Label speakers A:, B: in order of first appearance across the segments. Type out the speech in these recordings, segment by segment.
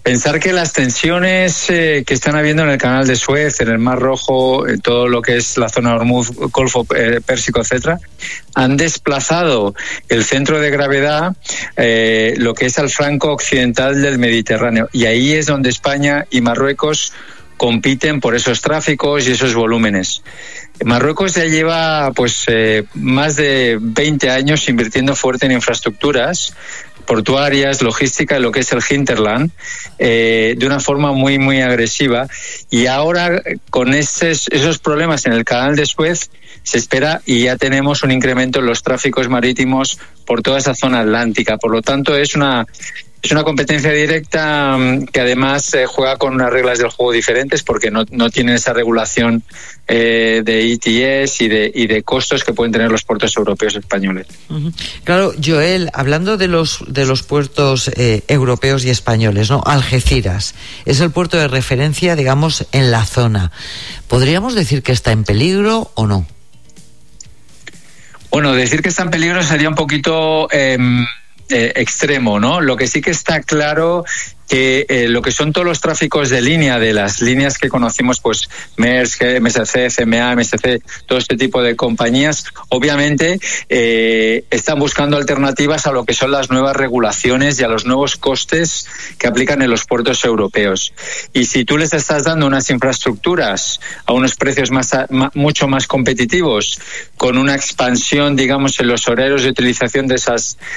A: Pensar que las tensiones que están habiendo en el Canal de Suez, en el Mar Rojo, en todo lo que es la zona de Hormuz, Golfo Pérsico, etcétera, han desplazado el centro de gravedad, lo que es al flanco occidental del Mediterráneo. Y ahí es donde España y Marruecos compiten por esos tráficos y esos volúmenes. Marruecos ya lleva más de 20 años invirtiendo fuerte en infraestructuras portuarias, logística, lo que es el hinterland, de una forma muy, muy agresiva. Y ahora, con esos problemas en el Canal de Suez, se espera y ya tenemos un incremento en los tráficos marítimos por toda esa zona atlántica. Por lo tanto, es una competencia directa que además juega con unas reglas del juego diferentes porque no tienen esa regulación de ETS y de costos que pueden tener los puertos europeos españoles.
B: Claro, Joel, hablando de los puertos europeos y españoles, ¿no? Algeciras es el puerto de referencia, digamos, en la zona. ¿Podríamos decir que está en peligro o no?
A: Bueno, decir que está en peligro sería un poquito extremo, ¿no? Lo que sí que está claro que lo que son todos los tráficos de línea, de las líneas que conocimos, pues Maersk, MSC, CMA, MSC, todo este tipo de compañías, obviamente están buscando alternativas a lo que son las nuevas regulaciones y a los nuevos costes que aplican en los puertos europeos. Y si tú les estás dando unas infraestructuras a unos precios mucho más competitivos, con una expansión, digamos, en los horarios de utilización de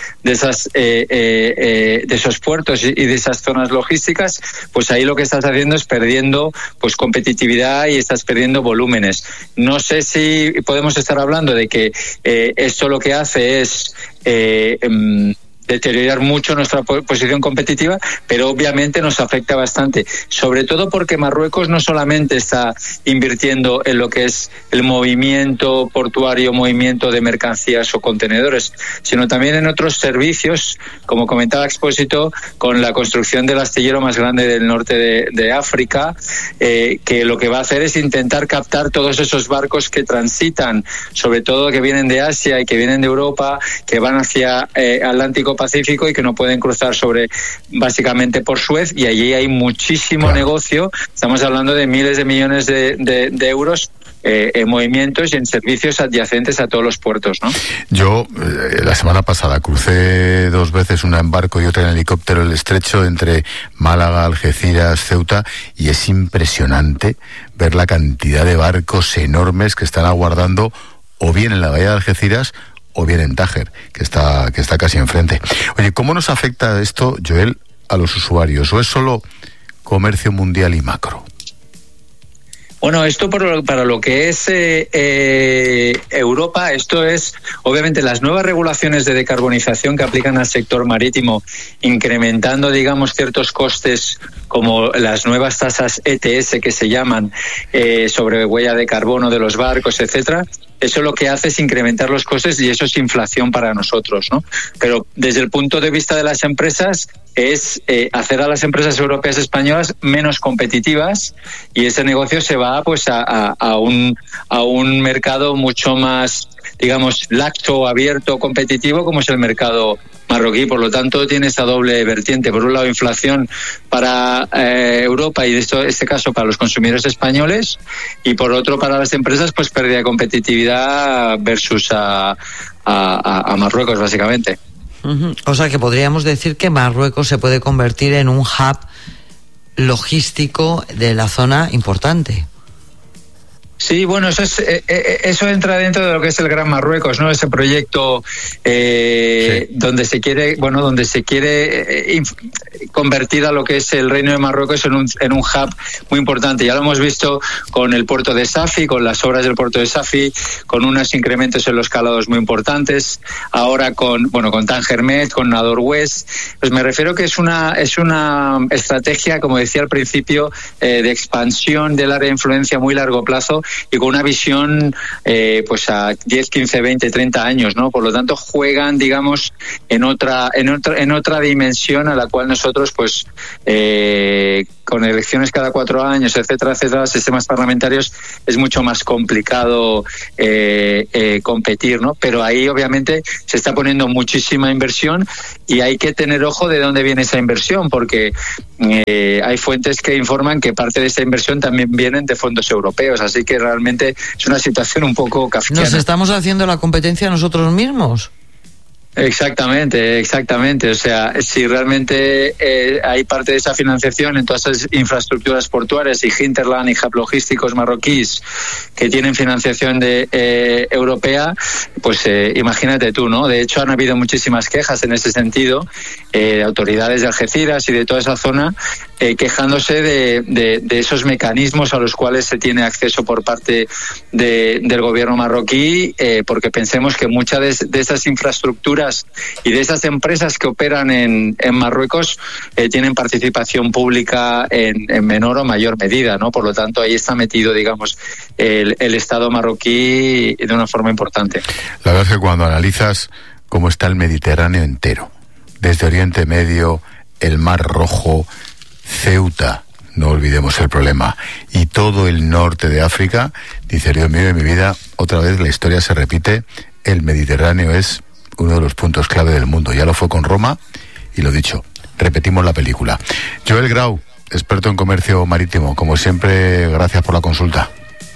A: esos puertos y de esas zonas logísticas, pues ahí lo que estás haciendo es perdiendo pues competitividad y estás perdiendo volúmenes. No sé si podemos estar hablando de que esto lo que hace es deteriorar mucho nuestra posición competitiva, pero obviamente nos afecta bastante, sobre todo porque Marruecos no solamente está invirtiendo en lo que es el movimiento portuario, movimiento de mercancías o contenedores, sino también en otros servicios, como comentaba Expósito, con la construcción del astillero más grande del norte de África, que lo que va a hacer es intentar captar todos esos barcos que transitan, sobre todo que vienen de Asia y que vienen de Europa, que van hacia Atlántico Pacífico y que no pueden cruzar básicamente por Suez, y allí hay muchísimo negocio. Estamos hablando de miles de millones de euros en movimientos y en servicios adyacentes a todos los puertos, ¿no?
C: Yo la semana pasada crucé 2 veces, una en barco y otra en helicóptero, el estrecho entre Málaga, Algeciras, Ceuta, y es impresionante ver la cantidad de barcos enormes que están aguardando o bien en la bahía de Algeciras o bien en Tánger, que está casi enfrente. Oye, ¿cómo nos afecta esto, Joel, a los usuarios? ¿O es solo comercio mundial y macro?
A: Bueno, esto para lo que es Europa, esto es obviamente las nuevas regulaciones de decarbonización que aplican al sector marítimo, incrementando, digamos, ciertos costes como las nuevas tasas ETS que se llaman sobre huella de carbono de los barcos, etcétera. Eso lo que hace es incrementar los costes y eso es inflación para nosotros, ¿no? Pero desde el punto de vista de las empresas es hacer a las empresas europeas españolas menos competitivas, y ese negocio se va pues a un mercado mucho más, digamos, laxo, abierto, competitivo, como es el mercado marroquí. Por lo tanto, tiene esa doble vertiente. Por un lado, inflación para Europa y en este caso para los consumidores españoles, y por otro, para las empresas, pues pérdida de competitividad versus a Marruecos, básicamente.
B: O sea que podríamos decir que Marruecos se puede convertir en un hub logístico de la zona importante.
A: Sí, bueno, eso entra dentro de lo que es el Gran Marruecos, ¿no? Ese proyecto donde se quiere convertir a lo que es el Reino de Marruecos en un hub muy importante. Ya lo hemos visto con el puerto de Safi, con las obras del puerto de Safi, con unos incrementos en los calados muy importantes. Ahora con Tánger Med, con Nador West. Pues me refiero que es una estrategia, como decía al principio, de expansión del área de influencia a muy largo plazo, y con una visión pues a 10, 15, 20, 30 años, ¿no? Por lo tanto, juegan, digamos, en otra dimensión a la cual nosotros pues con elecciones cada 4 años, etcétera, sistemas parlamentarios, es mucho más complicado competir, ¿no? Pero ahí obviamente se está poniendo muchísima inversión y hay que tener ojo de dónde viene esa inversión, porque hay fuentes que informan que parte de esa inversión también vienen de fondos europeos, así que realmente es una situación un poco kafkiana.
B: ¿Nos estamos haciendo la competencia nosotros mismos?
A: Exactamente. O sea, si realmente hay parte de esa financiación en todas esas infraestructuras portuarias y hinterland y hub logísticos marroquíes que tienen financiación europea, pues imagínate tú, ¿no? De hecho, han habido muchísimas quejas en ese sentido, de autoridades de Algeciras y de toda esa zona, quejándose de esos mecanismos a los cuales se tiene acceso por parte del gobierno marroquí, porque pensemos que muchas de esas infraestructuras y de esas empresas que operan en Marruecos tienen participación pública en menor o mayor medida, ¿no? Por lo tanto, ahí está metido, digamos, el Estado marroquí de una forma importante.
C: La verdad es que cuando analizas cómo está el Mediterráneo entero, desde Oriente Medio, el Mar Rojo, Ceuta, no olvidemos el problema, y todo el norte de África, dice, Dios mío de mi vida, otra vez la historia se repite, el Mediterráneo es uno de los puntos clave del mundo. Ya lo fue con Roma y lo dicho, repetimos la película. Joel Grau, experto en comercio marítimo, como siempre, gracias por la consulta.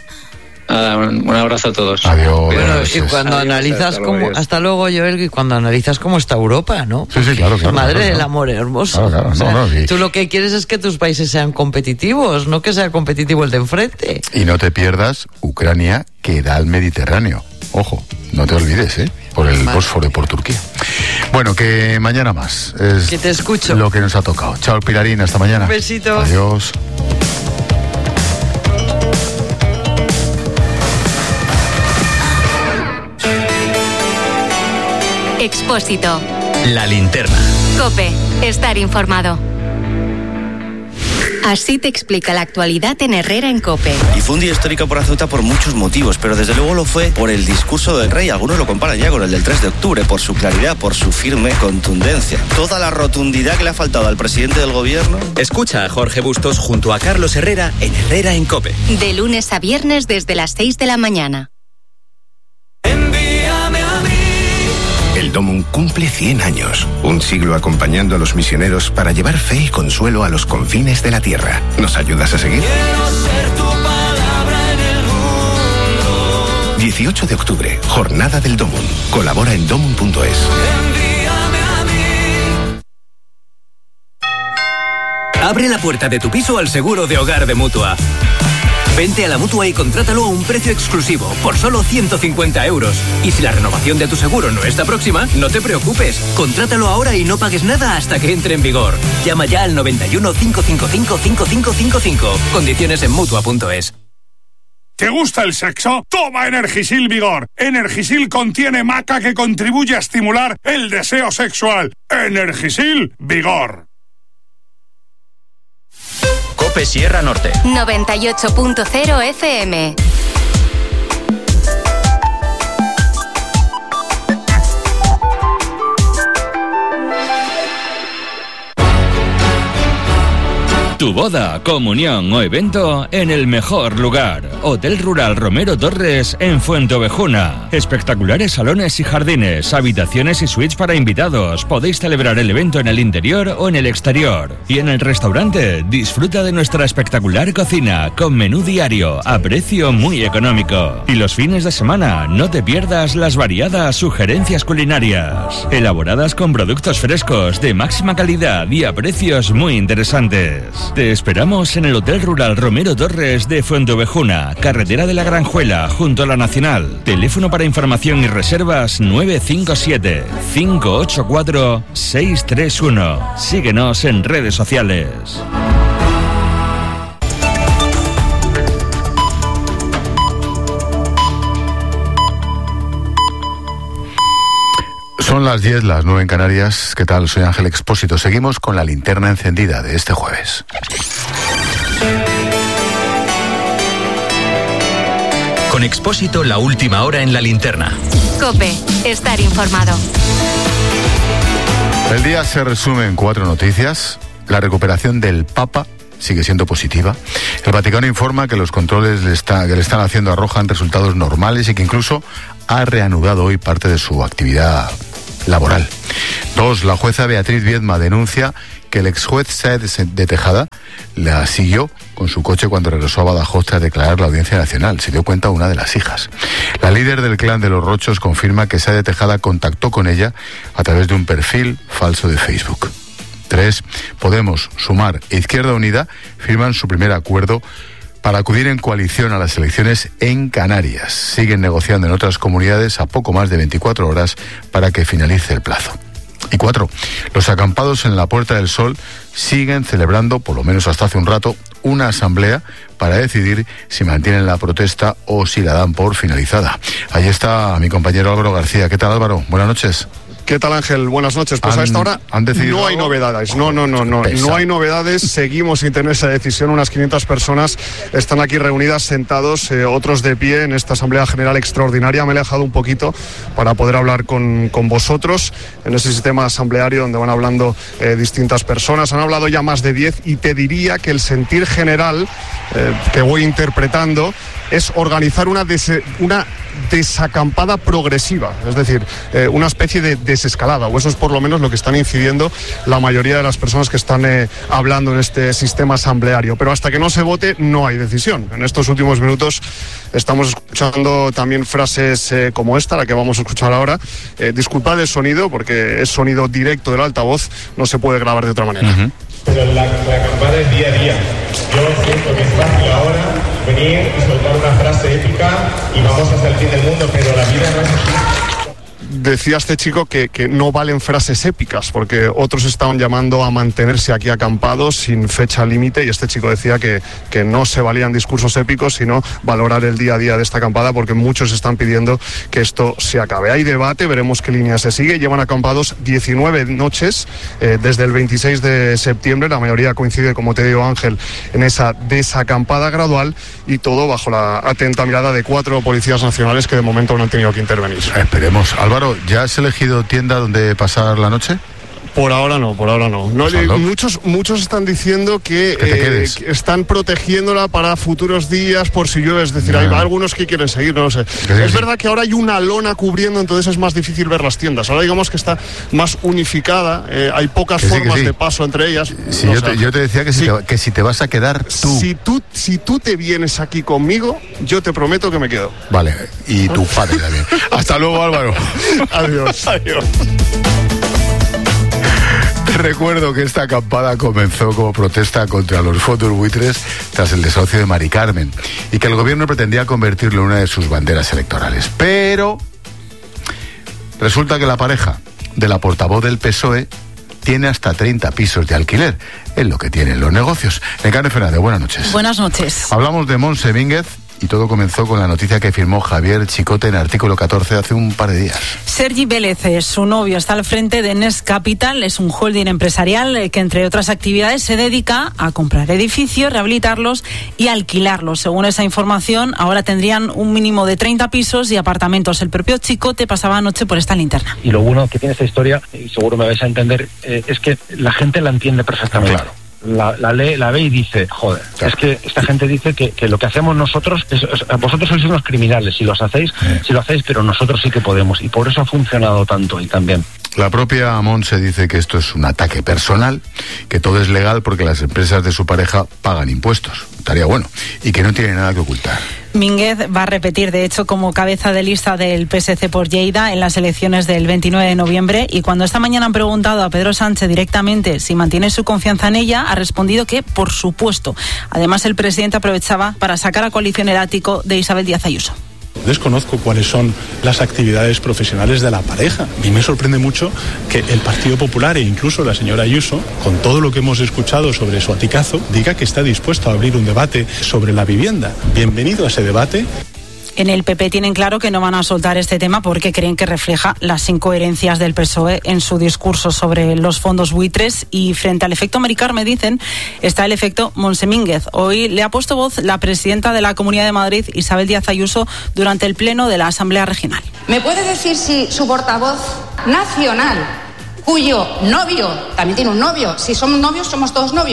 A: Un abrazo a todos.
C: Adiós.
B: Bueno, y cuando analizas cómo... Hasta luego, Joel, y cuando analizas cómo está Europa, ¿no?
C: Sí, claro.
B: Madre del amor hermoso.
C: Claro,
B: o sea,
C: sí.
B: Tú lo que quieres es que tus países sean competitivos, no que sea competitivo el de enfrente.
C: Y no te pierdas Ucrania, que da al Mediterráneo. Ojo, no te olvides, por el Bósforo y por Turquía. Bueno, que mañana más. Es
B: que te escucho.
C: Lo que nos ha tocado. Chao, Pilarín, hasta mañana.
B: Un besito.
C: Adiós.
D: Expósito.
E: La linterna.
D: COPE. Estar informado. Así te explica la actualidad en Herrera en COPE.
F: Y fue un día histórico para Ceuta por muchos motivos, pero desde luego lo fue por el discurso del rey. Algunos lo comparan ya con el del 3 de octubre, por su claridad, por su firme contundencia. Toda la rotundidad que le ha faltado al presidente del gobierno.
E: Escucha a Jorge Bustos junto a Carlos Herrera en Herrera en COPE.
D: De lunes a viernes desde las 6 de la mañana.
G: El Domum cumple 100 años, un siglo acompañando a los misioneros para llevar fe y consuelo a los confines de la tierra. ¿Nos ayudas a seguir?
H: Quiero ser tu palabra en el mundo.
G: 18 de octubre, Jornada del Domum. Colabora en domum.es.
H: Envíame a mí.
E: Abre la puerta de tu piso al seguro de hogar de Mutua. Vente a la Mutua y contrátalo a un precio exclusivo, por solo 150 euros. Y si la renovación de tu seguro no está próxima, no te preocupes. Contrátalo ahora y no pagues nada hasta que entre en vigor. Llama ya al 91 555 5555. Condiciones en Mutua.es.
I: ¿Te gusta el sexo? Toma Energisil Vigor. Energisil contiene maca que contribuye a estimular el deseo sexual. Energisil Vigor.
E: COPE Sierra Norte
D: 98.0 FM.
J: Tu boda, comunión o evento en el mejor lugar. Hotel Rural Romero Torres en Fuenteovejuna. Espectaculares salones y jardines, habitaciones y suites para invitados. Podéis celebrar el evento en el interior o en el exterior. Y en el restaurante, disfruta de nuestra espectacular cocina con menú diario a precio muy económico. Y los fines de semana, no te pierdas las variadas sugerencias culinarias, elaboradas con productos frescos de máxima calidad y a precios muy interesantes. Te esperamos en el Hotel Rural Romero Torres de Fuenteovejuna, carretera de la Granjuela, junto a la Nacional. Teléfono para información y reservas 957-584-631. Síguenos en redes sociales.
C: Son las 10, las 9 en Canarias. ¿Qué tal? Soy Ángel Expósito. Seguimos con la linterna encendida de este jueves.
E: Con Expósito, la última hora en la linterna.
D: COPE. Estar informado.
C: El día se resume en 4 noticias. La recuperación del Papa sigue siendo positiva. El Vaticano informa que los controles que le están haciendo arrojan resultados normales y que incluso ha reanudado hoy parte de su actividad laboral. 2. La jueza Beatriz Viedma denuncia que el ex juez Sáez de Tejada la siguió con su coche cuando regresó a Badajoz tras declarar la Audiencia Nacional. Se dio cuenta una de las hijas. La líder del clan de los Rochos confirma que Sáez de Tejada contactó con ella a través de un perfil falso de Facebook. 3. Podemos, Sumar e Izquierda Unida firman su primer acuerdo para acudir en coalición a las elecciones en Canarias. Siguen negociando en otras comunidades a poco más de 24 horas para que finalice el plazo. Y 4. Los acampados en la Puerta del Sol siguen celebrando, por lo menos hasta hace un rato, una asamblea para decidir si mantienen la protesta o si la dan por finalizada. Ahí está mi compañero Álvaro García. ¿Qué tal, Álvaro? Buenas noches.
K: ¿Qué tal, Ángel? Buenas noches. Pues a esta hora no hay novedades. No hay novedades. Seguimos sin tener esa decisión. Unas 500 personas están aquí reunidas, sentados, otros de pie en esta Asamblea General Extraordinaria. Me he alejado un poquito para poder hablar con vosotros en ese sistema asambleario donde van hablando distintas personas. Han hablado ya más de 10 y te diría que el sentir general que voy interpretando es organizar una desacampada progresiva, es decir, una especie de desescalada, o eso es por lo menos lo que están incidiendo la mayoría de las personas que están hablando en este sistema asambleario. Pero hasta que no se vote no hay decisión. En estos últimos minutos estamos escuchando también frases como esta, la que vamos a escuchar ahora. Disculpad el sonido, porque es sonido directo del altavoz, no se puede grabar de otra manera. Uh-huh.
L: Pero la acampada es día a día. Yo siento que es fácil ahora venir y soltar una frase épica y vamos hacia el fin del mundo, pero la vida no es así.
K: Decía este chico que no valen frases épicas, porque otros estaban llamando a mantenerse aquí acampados sin fecha límite, y este chico decía que no se valían discursos épicos, sino valorar el día a día de esta acampada, porque muchos están pidiendo que esto se acabe. Hay debate, veremos qué línea se sigue. Llevan acampados 19 noches desde el 26 de septiembre. La mayoría coincide, como te digo, Ángel, en esa desacampada gradual, y todo bajo la atenta mirada de 4 policías nacionales que de momento no han tenido que intervenir.
C: Esperemos. Álvaro, ¿ya has elegido tienda donde pasar la noche?
K: Por ahora no. Muchos están diciendo que están protegiéndola para futuros días por si llueve, es decir, hay algunos que quieren seguir, no lo sé. Es verdad que ahora hay una lona cubriendo, entonces es más difícil ver las tiendas. Ahora digamos que está más unificada, hay pocas formas de paso entre ellas.
C: Sí, yo te decía que si te vas a quedar tú.
K: Si tú te vienes aquí conmigo, yo te prometo que me quedo.
C: Vale, y tu padre también. Hasta luego, Álvaro.
K: Adiós.
C: Recuerdo que esta acampada comenzó como protesta contra los fondos buitres tras el desahucio de Mari Carmen, y que el gobierno pretendía convertirlo en una de sus banderas electorales. Pero resulta que la pareja de la portavoz del PSOE tiene hasta 30 pisos de alquiler. Es lo que tienen los negocios. Encarne Fernández, buenas noches.
M: Buenas noches.
C: Hablamos de Montse Mínguez. Y todo comenzó con la noticia que firmó Javier Chicote en Artículo 14 hace un par de días.
M: Sergi Vélez, su novio, está al frente de Nest Capital. Es un holding empresarial que, entre otras actividades, se dedica a comprar edificios, rehabilitarlos y alquilarlos. Según esa información, ahora tendrían un mínimo de 30 pisos y apartamentos. El propio Chicote pasaba anoche por esta linterna.
N: Y lo bueno que tiene esta historia, y seguro me vais a entender, es que la gente la entiende perfectamente.
C: Claro.
N: La ve y dice, joder, claro. Es que esta gente dice que lo que hacemos nosotros, vosotros sois unos criminales si lo hacéis, pero nosotros sí que podemos, y por eso ha funcionado tanto y también.
C: La propia Montse dice que esto es un ataque personal, que todo es legal porque las empresas de su pareja pagan impuestos. Estaría bueno. Y que no tiene nada que ocultar.
M: Mínguez va a repetir, de hecho, como cabeza de lista del PSC por Lleida en las elecciones del 29 de noviembre. Y cuando esta mañana han preguntado a Pedro Sánchez directamente si mantiene su confianza en ella, ha respondido que, por supuesto. Además, el presidente aprovechaba para sacar a coalición el ático de Isabel Díaz Ayuso.
O: Desconozco cuáles son las actividades profesionales de la pareja. A mí me sorprende mucho que el Partido Popular e incluso la señora Ayuso, con todo lo que hemos escuchado sobre su aticazo, diga que está dispuesto a abrir un debate sobre la vivienda. Bienvenido a ese debate.
M: En el PP tienen claro que no van a soltar este tema porque creen que refleja las incoherencias del PSOE en su discurso sobre los fondos buitres, y frente al efecto Mari Carmen, dicen, está el efecto Montse Mínguez. Hoy le ha puesto voz la presidenta de la Comunidad de Madrid, Isabel Díaz Ayuso, durante el pleno de la Asamblea Regional.
P: ¿Me puede decir si su portavoz nacional, cuyo novio, también tiene un novio, si somos novios somos todos novios,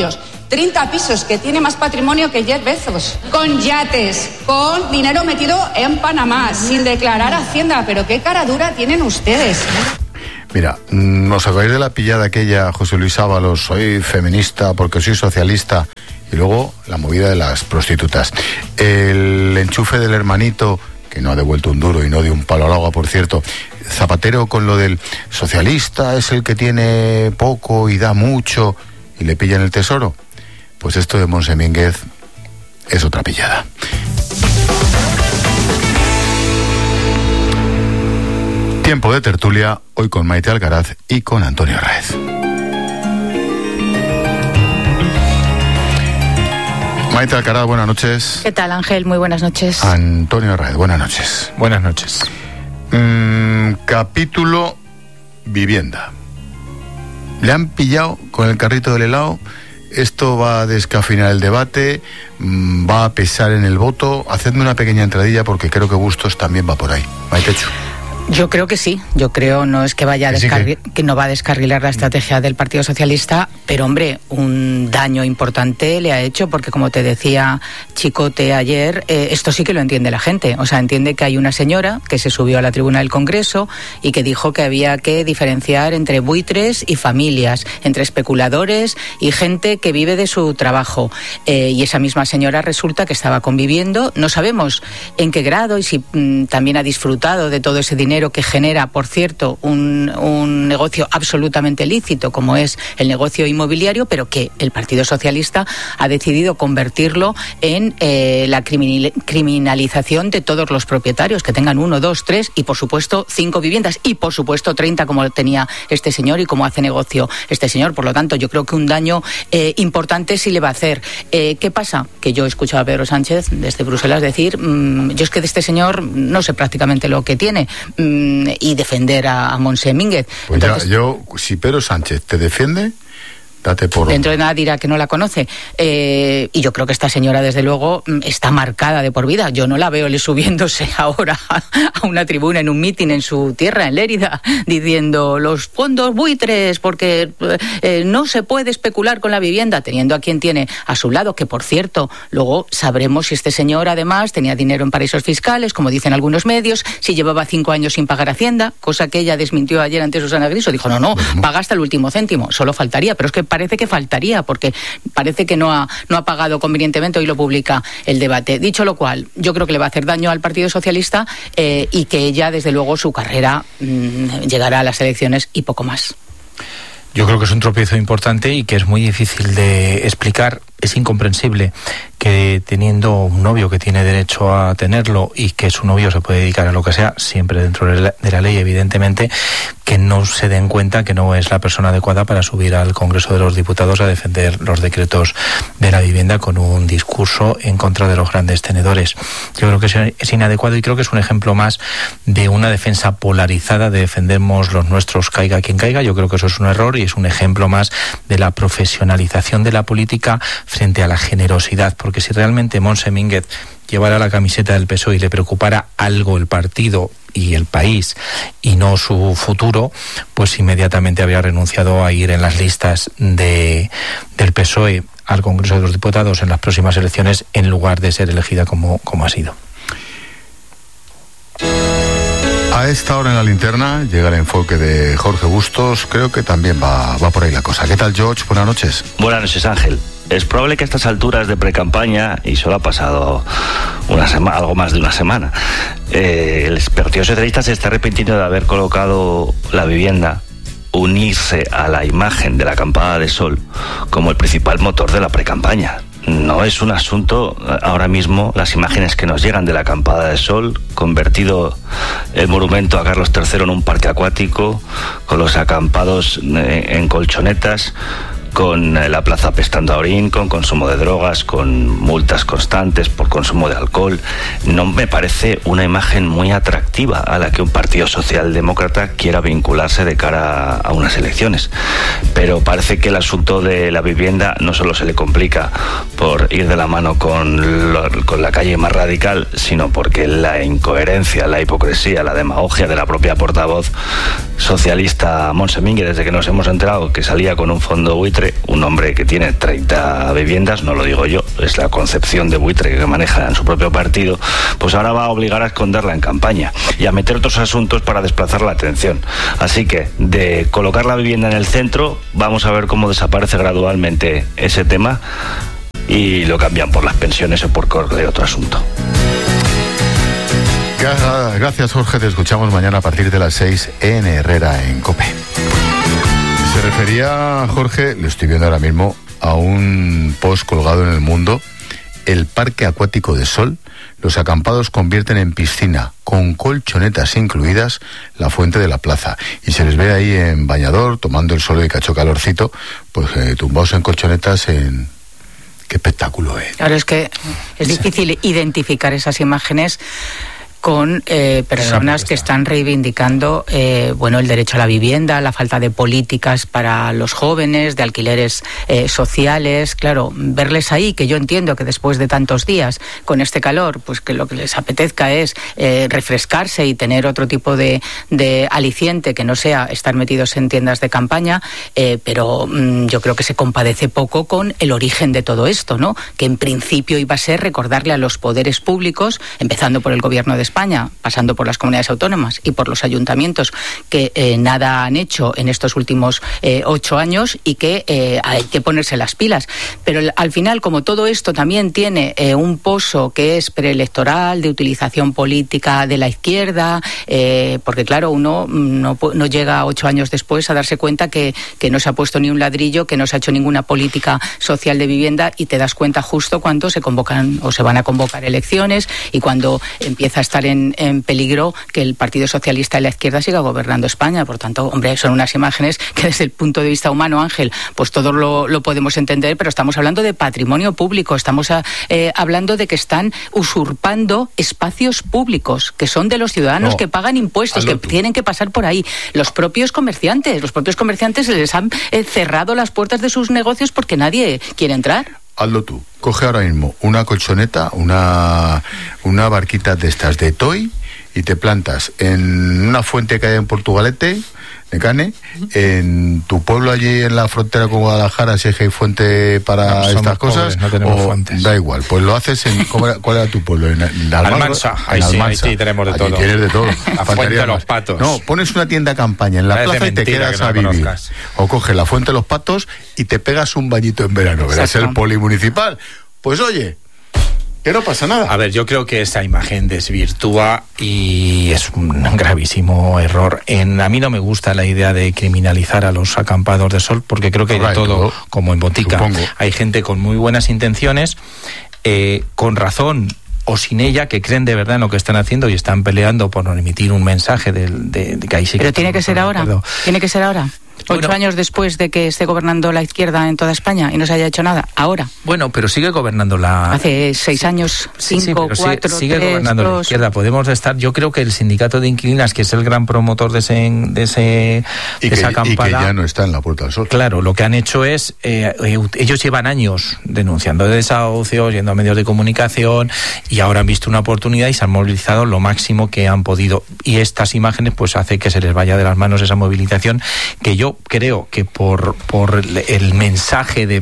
P: 30 pisos, que tiene más patrimonio que Jeff Bezos, con yates, con dinero metido en Panamá, sin declarar Hacienda. Pero qué cara dura tienen ustedes.
C: Mira, ¿os acordáis de la pillada aquella, José Luis Ábalos? Soy feminista porque soy socialista. Y luego la movida de las prostitutas. El enchufe del hermanito, que no ha devuelto un duro y no dio un palo al agua, por cierto. Zapatero con lo del socialista es el que tiene poco y da mucho y le pillan el tesoro. Pues esto de Monse Mínguez es otra pillada. Tiempo de tertulia, hoy con Maite Alcaraz y con Antonio Raez. Maite Alcaraz, buenas noches.
Q: ¿Qué tal, Ángel? Muy buenas noches.
C: Antonio Raez, buenas noches.
R: Buenas noches.
C: Capítulo vivienda. ¿Le han pillado con el carrito del helado? Esto va a descafeinar el debate, va a pesar en el voto. Hacedme una pequeña entradilla porque creo que Bustos también va por ahí. Maitechu.
Q: Yo creo que sí, yo creo, no es que vaya a que no va a descarrilar la estrategia del Partido Socialista, pero hombre, un daño importante le ha hecho, porque como te decía Chicote ayer, esto sí que lo entiende la gente, o sea, entiende que hay una señora que se subió a la tribuna del Congreso y que dijo que había que diferenciar entre buitres y familias, entre especuladores y gente que vive de su trabajo, y esa misma señora resulta que estaba conviviendo, no sabemos en qué grado y si también ha disfrutado de todo ese dinero que genera, por cierto, un negocio absolutamente lícito como es el negocio inmobiliario, pero que el Partido Socialista ha decidido convertirlo en la criminalización de todos los propietarios, que tengan 1, 2, 3 y por supuesto 5 viviendas y por supuesto 30 como tenía este señor y como hace negocio este señor. Por lo tanto, yo creo que un daño importante sí le va a hacer. ¿Qué pasa? Que yo he escuchado a Pedro Sánchez desde Bruselas decir, yo es que de este señor no sé prácticamente lo que tiene, y defender a Monse Mínguez.
C: Pues entonces, ya, si Pedro Sánchez te defiende, date por...
Q: Dentro de nada dirá que no la conoce. Y yo creo que esta señora, desde luego, está marcada de por vida. Yo no la veo subiéndose ahora a una tribuna en un mitin en su tierra, en Lérida, diciendo los fondos buitres, porque no se puede especular con la vivienda, teniendo a quien tiene a su lado, que por cierto, luego sabremos si este señor además tenía dinero en paraísos fiscales, como dicen algunos medios, si llevaba 5 años sin pagar Hacienda, cosa que ella desmintió ayer ante Susana Griso. Dijo, no, paga hasta el último céntimo, solo faltaría, pero es que parece que faltaría, porque parece que no ha pagado convenientemente. Hoy lo publica El Debate. Dicho lo cual, yo creo que le va a hacer daño al Partido Socialista y que ella, desde luego, su carrera llegará a las elecciones y poco más.
R: Yo creo que es un tropiezo importante y que es muy difícil de explicar. Es incomprensible que teniendo un novio que tiene derecho a tenerlo y que su novio se puede dedicar a lo que sea, siempre dentro de la ley, evidentemente, que no se den cuenta que no es la persona adecuada para subir al Congreso de los Diputados a defender los decretos de la vivienda con un discurso en contra de los grandes tenedores. Yo creo que es inadecuado y creo que es un ejemplo más de una defensa polarizada de defendemos los nuestros, caiga quien caiga. Yo creo que eso es un error y es un ejemplo más de la profesionalización de la política frente a la generosidad, porque si realmente Monse Mínguez llevara la camiseta del PSOE y le preocupara algo el partido y el país y no su futuro, pues inmediatamente habría renunciado a ir en las listas del PSOE al Congreso de los Diputados en las próximas elecciones en lugar de ser elegida como ha sido.
C: A esta hora en la linterna llega el enfoque de Jorge Bustos. Creo que también va por ahí la cosa. ¿Qué tal, George? Buenas noches.
S: Buenas noches, Ángel. Es probable que a estas alturas de precampaña, y solo ha pasado algo más de una semana, el Partido Socialista se está arrepintiendo de haber colocado la vivienda, unirse a la imagen de la acampada de sol como el principal motor de la precampaña. No es un asunto, ahora mismo, las imágenes que nos llegan de la acampada de sol, convertido el monumento a Carlos III en un parque acuático, con los acampados en colchonetas, con la plaza apestando a orín, con consumo de drogas, con multas constantes por consumo de alcohol. No me parece una imagen muy atractiva a la que un partido socialdemócrata quiera vincularse de cara a unas elecciones. Pero parece que el asunto de la vivienda no solo se le complica por ir de la mano con la calle más radical, sino porque la incoherencia, la hipocresía, la demagogia de la propia portavoz socialista Monsemín, desde que nos hemos enterado que salía con un fondo buitre, un hombre que tiene 30 viviendas, no lo digo yo, es la concepción de buitre que maneja en su propio partido, pues ahora va a obligar a esconderla en campaña y a meter otros asuntos para desplazar la atención. Así que, de colocar la vivienda en el centro, vamos a ver cómo desaparece gradualmente ese tema y lo cambian por las pensiones o por otro asunto.
C: Gracias, Jorge. Te escuchamos mañana a partir de las 6 en Herrera, en COPE. Se refería, Jorge, lo estoy viendo ahora mismo, a un post colgado en El Mundo. El parque acuático de Sol, los acampados convierten en piscina, con colchonetas incluidas, la fuente de la plaza. Y se les ve ahí en bañador, tomando el sol y cacho calorcito, pues tumbados en colchonetas en... Qué espectáculo,
Q: Claro, es que es difícil identificar esas imágenes con personas que están reivindicando el derecho a la vivienda, la falta de políticas para los jóvenes, de alquileres sociales. Claro, verles ahí, que yo entiendo que después de tantos días con este calor, pues que lo que les apetezca es refrescarse y tener otro tipo de aliciente que no sea estar metidos en tiendas de campaña, pero yo creo que se compadece poco con el origen de todo esto, ¿no? Que en principio iba a ser recordarle a los poderes públicos, empezando por el gobierno de España, pasando por las comunidades autónomas y por los ayuntamientos, que nada han hecho en estos últimos 8 años y que hay que ponerse las pilas. Pero al final, como todo esto también tiene un pozo que es preelectoral, de utilización política de la izquierda, porque claro, uno no llega 8 años después a darse cuenta que no se ha puesto ni un ladrillo, que no se ha hecho ninguna política social de vivienda, y te das cuenta justo cuando se convocan o se van a convocar elecciones y cuando empieza a estar en peligro que el Partido Socialista y la izquierda siga gobernando España. Por tanto, hombre, son unas imágenes que desde el punto de vista humano, Ángel, pues todos lo podemos entender, pero estamos hablando de patrimonio público, estamos hablando de que están usurpando espacios públicos, que son de los ciudadanos que pagan impuestos, que tienen que pasar por ahí. Los propios comerciantes se les han cerrado las puertas de sus negocios porque nadie quiere entrar.
C: Hazlo tú. Coge ahora mismo una colchoneta, una barquita de estas de toy, y te plantas en una fuente que hay en Portugalete, de Cane, en tu pueblo allí en la frontera con Guadalajara, si es que hay fuente para estas cosas,
R: pobres, no tenemos fuentes.
C: Da igual, pues lo haces en... ¿Cuál era tu pueblo? En
R: Almansa. Ahí sí tenemos de todo.
C: Tienes de todo.
R: La fuente de los patos.
C: No, pones una tienda de campaña en la plaza y te quedas a vivir. O coges la fuente de los patos y te pegas un bañito en verano. Verás el polimunicipal. Pues oye, que no pasa nada.
R: A ver, yo creo que esa imagen desvirtúa y es un gravísimo error. A mí no me gusta la idea de criminalizar a los acampados de sol, porque creo que hay de todo, como en botica. Supongo. Hay gente con muy buenas intenciones, con razón o sin ella, que creen de verdad en lo que están haciendo y están peleando por emitir un mensaje de que ahí sí que...
Q: Pero tiene que ser ahora. Tiene que ser ahora. 8 años después de que esté gobernando la izquierda en toda España y no se haya hecho nada, ahora.
R: Bueno, pero sigue gobernando la...
Q: Hace 6 años, 5, 4,
R: sigue
Q: 3,
R: gobernando 2. La izquierda. Podemos estar... Yo creo que el sindicato de inquilinas, que es el gran promotor de esa acampada...
C: Y que ya no está en la Puerta del Sol.
R: Claro, lo que han hecho es... ellos llevan años denunciando desahucios, yendo a medios de comunicación, y ahora han visto una oportunidad y se han movilizado lo máximo que han podido. Y estas imágenes pues hace que se les vaya de las manos esa movilización, que yo creo que por el mensaje de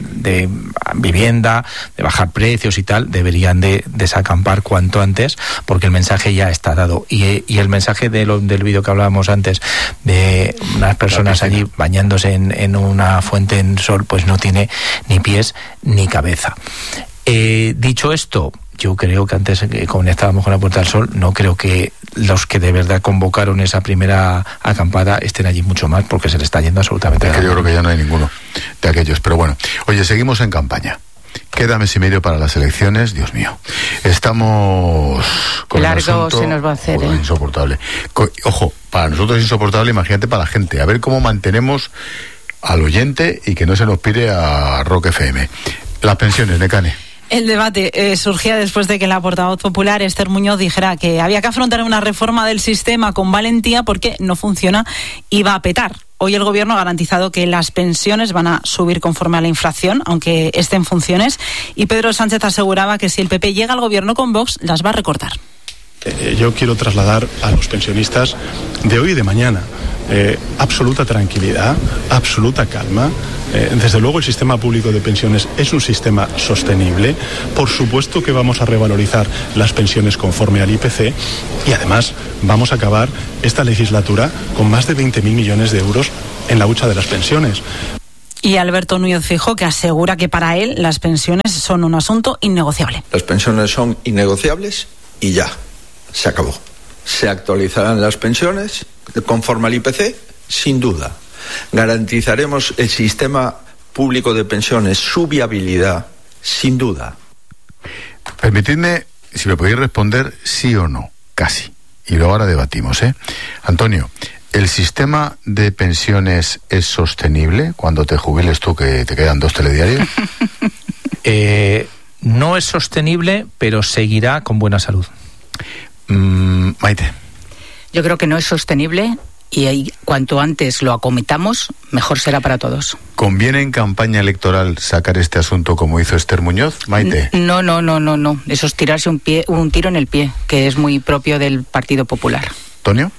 R: vivienda, de bajar precios y tal, deberían de desacampar cuanto antes, porque el mensaje ya está dado. Y el mensaje del vídeo que hablábamos antes, de unas personas allí bañándose en una fuente en sol, pues no tiene ni pies ni cabeza. Dicho esto, yo creo que antes, como estábamos con la Puerta del Sol, no creo que los que de verdad convocaron esa primera acampada estén allí mucho más, porque se le está yendo absolutamente
C: nada. Yo creo que ya no hay ninguno de aquellos. Pero bueno, oye, seguimos en campaña. Queda mes y medio para las elecciones, Dios mío. Estamos con
Q: largo
C: el asunto,
Q: se nos va a hacer,
C: insoportable. Ojo, para nosotros es insoportable, imagínate para la gente. A ver cómo mantenemos al oyente y que no se nos pide a Rock FM. Las pensiones, Necane.
M: El debate surgía después de que la portavoz popular, Esther Muñoz, dijera que había que afrontar una reforma del sistema con valentía porque no funciona y va a petar. Hoy el Gobierno ha garantizado que las pensiones van a subir conforme a la inflación, aunque esté en funciones, y Pedro Sánchez aseguraba que si el PP llega al Gobierno con Vox, las va a recortar.
O: Yo quiero trasladar a los pensionistas de hoy y de mañana absoluta tranquilidad, absoluta calma. Desde luego el sistema público de pensiones es un sistema sostenible. Por supuesto que vamos a revalorizar las pensiones conforme al IPC y además vamos a acabar esta legislatura con más de 20.000 millones de euros en la hucha de las pensiones.
M: Y Alberto Núñez Feijóo, que asegura que para él las pensiones son un asunto innegociable.
T: Las pensiones son innegociables y ya, se acabó. Se actualizarán las pensiones conforme al IPC, sin duda. Garantizaremos el sistema público de pensiones, su viabilidad, sin duda.
C: Permitidme, si me podéis responder sí o no, casi. Y luego ahora debatimos, ¿eh? Antonio, ¿el sistema de pensiones es sostenible cuando te jubiles tú, que te quedan 2 telediarios?
R: No es sostenible, pero seguirá con buena salud.
C: Maite.
Q: Yo creo que no es sostenible y ahí, cuanto antes lo acometamos, mejor será para todos.
C: ¿Conviene en campaña electoral sacar este asunto como hizo Esther Muñoz, Maite?
Q: No. Eso es tirarse un tiro en el pie, que es muy propio del Partido Popular.
C: ¿Antonio?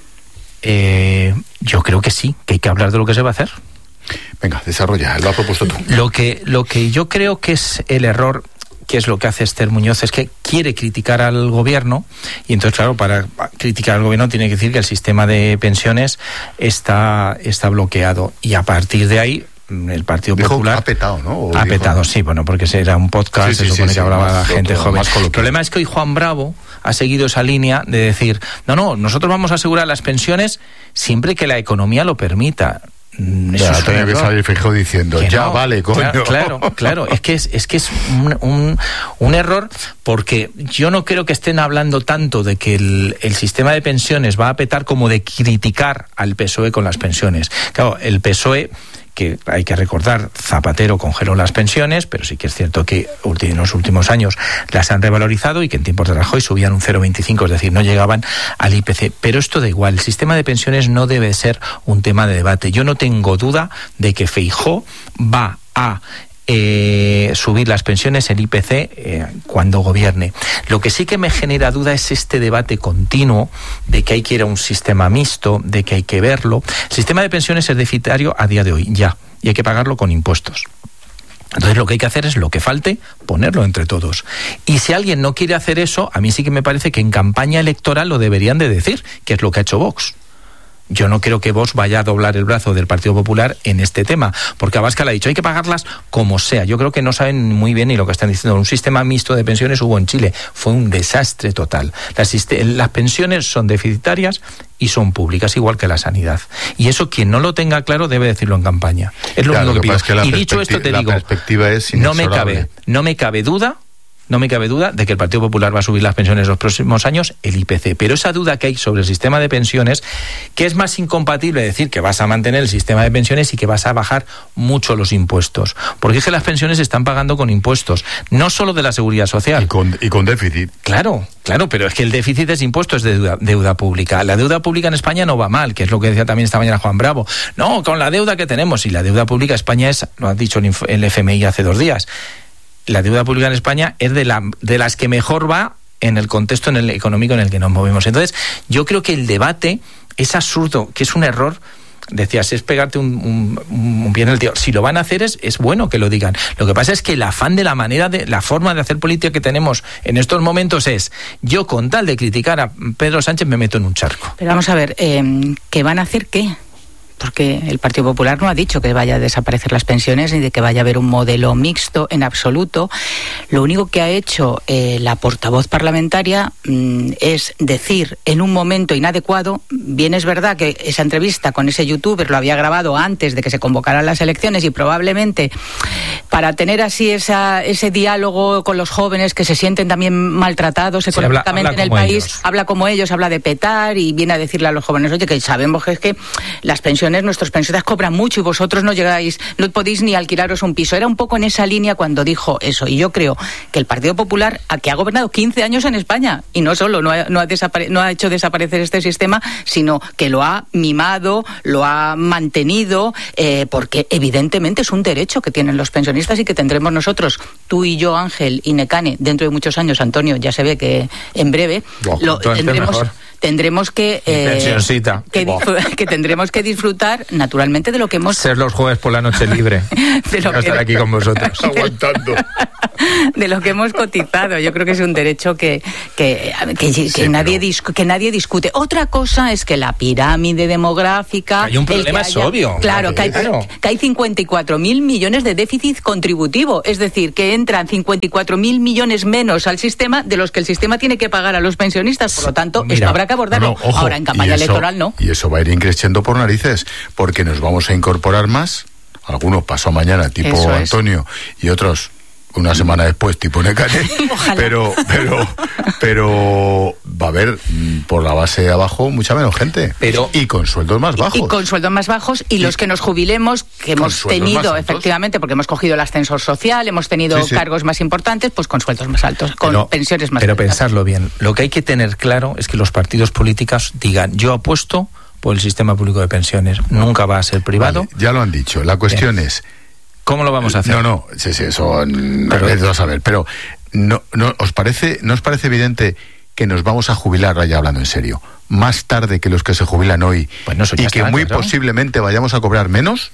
R: Yo creo que sí, que hay que hablar de lo que se va a hacer.
C: Venga, desarrolla, lo has propuesto tú.
R: Lo que yo creo que es el error, que es lo que hace Esther Muñoz, es que quiere criticar al gobierno y entonces, claro, para criticar al gobierno tiene que decir que el sistema de pensiones está bloqueado y a partir de ahí el Partido Popular
C: ha petado, ¿no?
R: Ha petado, sí, bueno, porque era un podcast, se supone que hablaba la gente joven. El problema es que hoy Juan Bravo ha seguido esa línea de decir, no, nosotros vamos a asegurar las pensiones siempre que la economía lo permita.
C: Ya tenía que salir Feijóo diciendo, ya no, vale, coño.
R: Claro, es que es un error, porque yo no creo que estén hablando tanto de que el sistema de pensiones va a petar como de criticar al PSOE con las pensiones. Claro, el PSOE, que hay que recordar, Zapatero congeló las pensiones, pero sí que es cierto que en los últimos años las han revalorizado y que en tiempos de Rajoy subían un 0,25, es decir, no llegaban al IPC. Pero esto da igual, el sistema de pensiones no debe ser un tema de debate. Yo no tengo duda de que Feijóo va a subir las pensiones, el IPC, cuando gobierne. Lo que sí que me genera duda es este debate continuo de que hay que ir a un sistema mixto, de que hay que verlo. El sistema de pensiones es deficitario a día de hoy, ya, y hay que pagarlo con impuestos. Entonces lo que hay que hacer es lo que falte, ponerlo entre todos. Y si alguien no quiere hacer eso, a mí sí que me parece que en campaña electoral lo deberían de decir, que es lo que ha hecho Vox. Yo no creo que Vox vaya a doblar el brazo del Partido Popular en este tema, porque Abascal ha dicho hay que pagarlas como sea. Yo creo que no saben muy bien ni lo que están diciendo. Un sistema mixto de pensiones hubo en Chile, fue un desastre total. Las pensiones son deficitarias y son públicas, igual que la sanidad. Y eso quien no lo tenga claro debe decirlo en campaña. Es lo único que pido. Y dicho esto te digo, no me cabe duda de que el Partido Popular va a subir las pensiones en los próximos años, el IPC. Pero esa duda que hay sobre el sistema de pensiones, que es más incompatible decir que vas a mantener el sistema de pensiones y que vas a bajar mucho los impuestos. Porque es que las pensiones se están pagando con impuestos, no solo de la Seguridad Social.
C: Y con déficit.
R: Claro, pero es que el déficit es impuesto, es deuda pública. La deuda pública en España no va mal, que es lo que decía también esta mañana Juan Bravo. No, con la deuda que tenemos, y la deuda pública en España es, lo ha dicho el FMI hace 2 días, la deuda pública en España es de las que mejor va en el contexto económico en el que nos movemos. Entonces, yo creo que el debate es absurdo, que es un error. Decías, es pegarte un pie en el tío. Si lo van a hacer es bueno que lo digan. Lo que pasa es que el afán de la forma de hacer política que tenemos en estos momentos es, yo con tal de criticar a Pedro Sánchez me meto en un charco.
Q: Pero vamos a ver, ¿qué van a hacer qué? Porque el Partido Popular no ha dicho que vaya a desaparecer las pensiones ni de que vaya a haber un modelo mixto en absoluto. Lo único que ha hecho la portavoz parlamentaria es decir en un momento inadecuado. Bien es verdad que esa entrevista con ese youtuber lo había grabado antes de que se convocaran las elecciones y probablemente para tener así ese diálogo con los jóvenes que se sienten también maltratados económicamente en el país, habla como ellos, habla de petar y viene a decirle a los jóvenes, oye, que sabemos que es que las pensiones, nuestros pensionistas cobran mucho y vosotros no podéis ni alquilaros un piso. Era un poco en esa línea cuando dijo eso. Y yo creo que el Partido Popular, que ha gobernado 15 años en España, y no solo no ha hecho desaparecer este sistema, sino que lo ha mimado, lo ha mantenido, porque evidentemente es un derecho que tienen los pensionistas y que tendremos nosotros, tú y yo, Ángel y Nekane, dentro de muchos años. Antonio ya se ve que en breve tendremos que
R: pensioncita.
Q: que tendremos que disfrutar naturalmente de lo que hemos
R: ser los jueves por la noche libre. Estar aquí con vosotros aguantando.
Q: De lo que hemos cotizado. Yo creo que es un derecho que nadie discute. Otra cosa es que la pirámide demográfica...
R: Hay un problema, es obvio.
Q: Claro, que hay 54.000 millones de déficit contributivo. Es decir, que entran 54.000 millones menos al sistema de los que el sistema tiene que pagar a los pensionistas. Por lo tanto, esto habrá que abordarlo.
C: Ojo,
Q: ahora, en campaña electoral, no.
C: Y eso va a ir increciendo por narices, porque nos vamos a incorporar más. Algunos pasó mañana, tipo
Q: Eso es.
C: Antonio, y otros una semana después, tipo Necane. pero va a haber por la base de abajo mucha menos gente. Y con sueldos más bajos.
Q: Y con sueldos más bajos, y los que nos jubilemos, que hemos tenido, efectivamente, porque hemos cogido el ascensor social, hemos tenido cargos más importantes, pues con sueldos más altos, con pensiones más altas.
R: Pero pensarlo bien, lo que hay que tener claro es que los partidos políticos digan, yo apuesto por el sistema público de pensiones, nunca va a ser privado.
C: Vale, ya lo han dicho, la cuestión es...
R: ¿Cómo lo vamos a hacer?
C: Sí, eso a saber, pero ¿no os parece evidente que nos vamos a jubilar, ya hablando en serio, más tarde que los que se jubilan hoy, y que muy posiblemente vayamos a cobrar menos?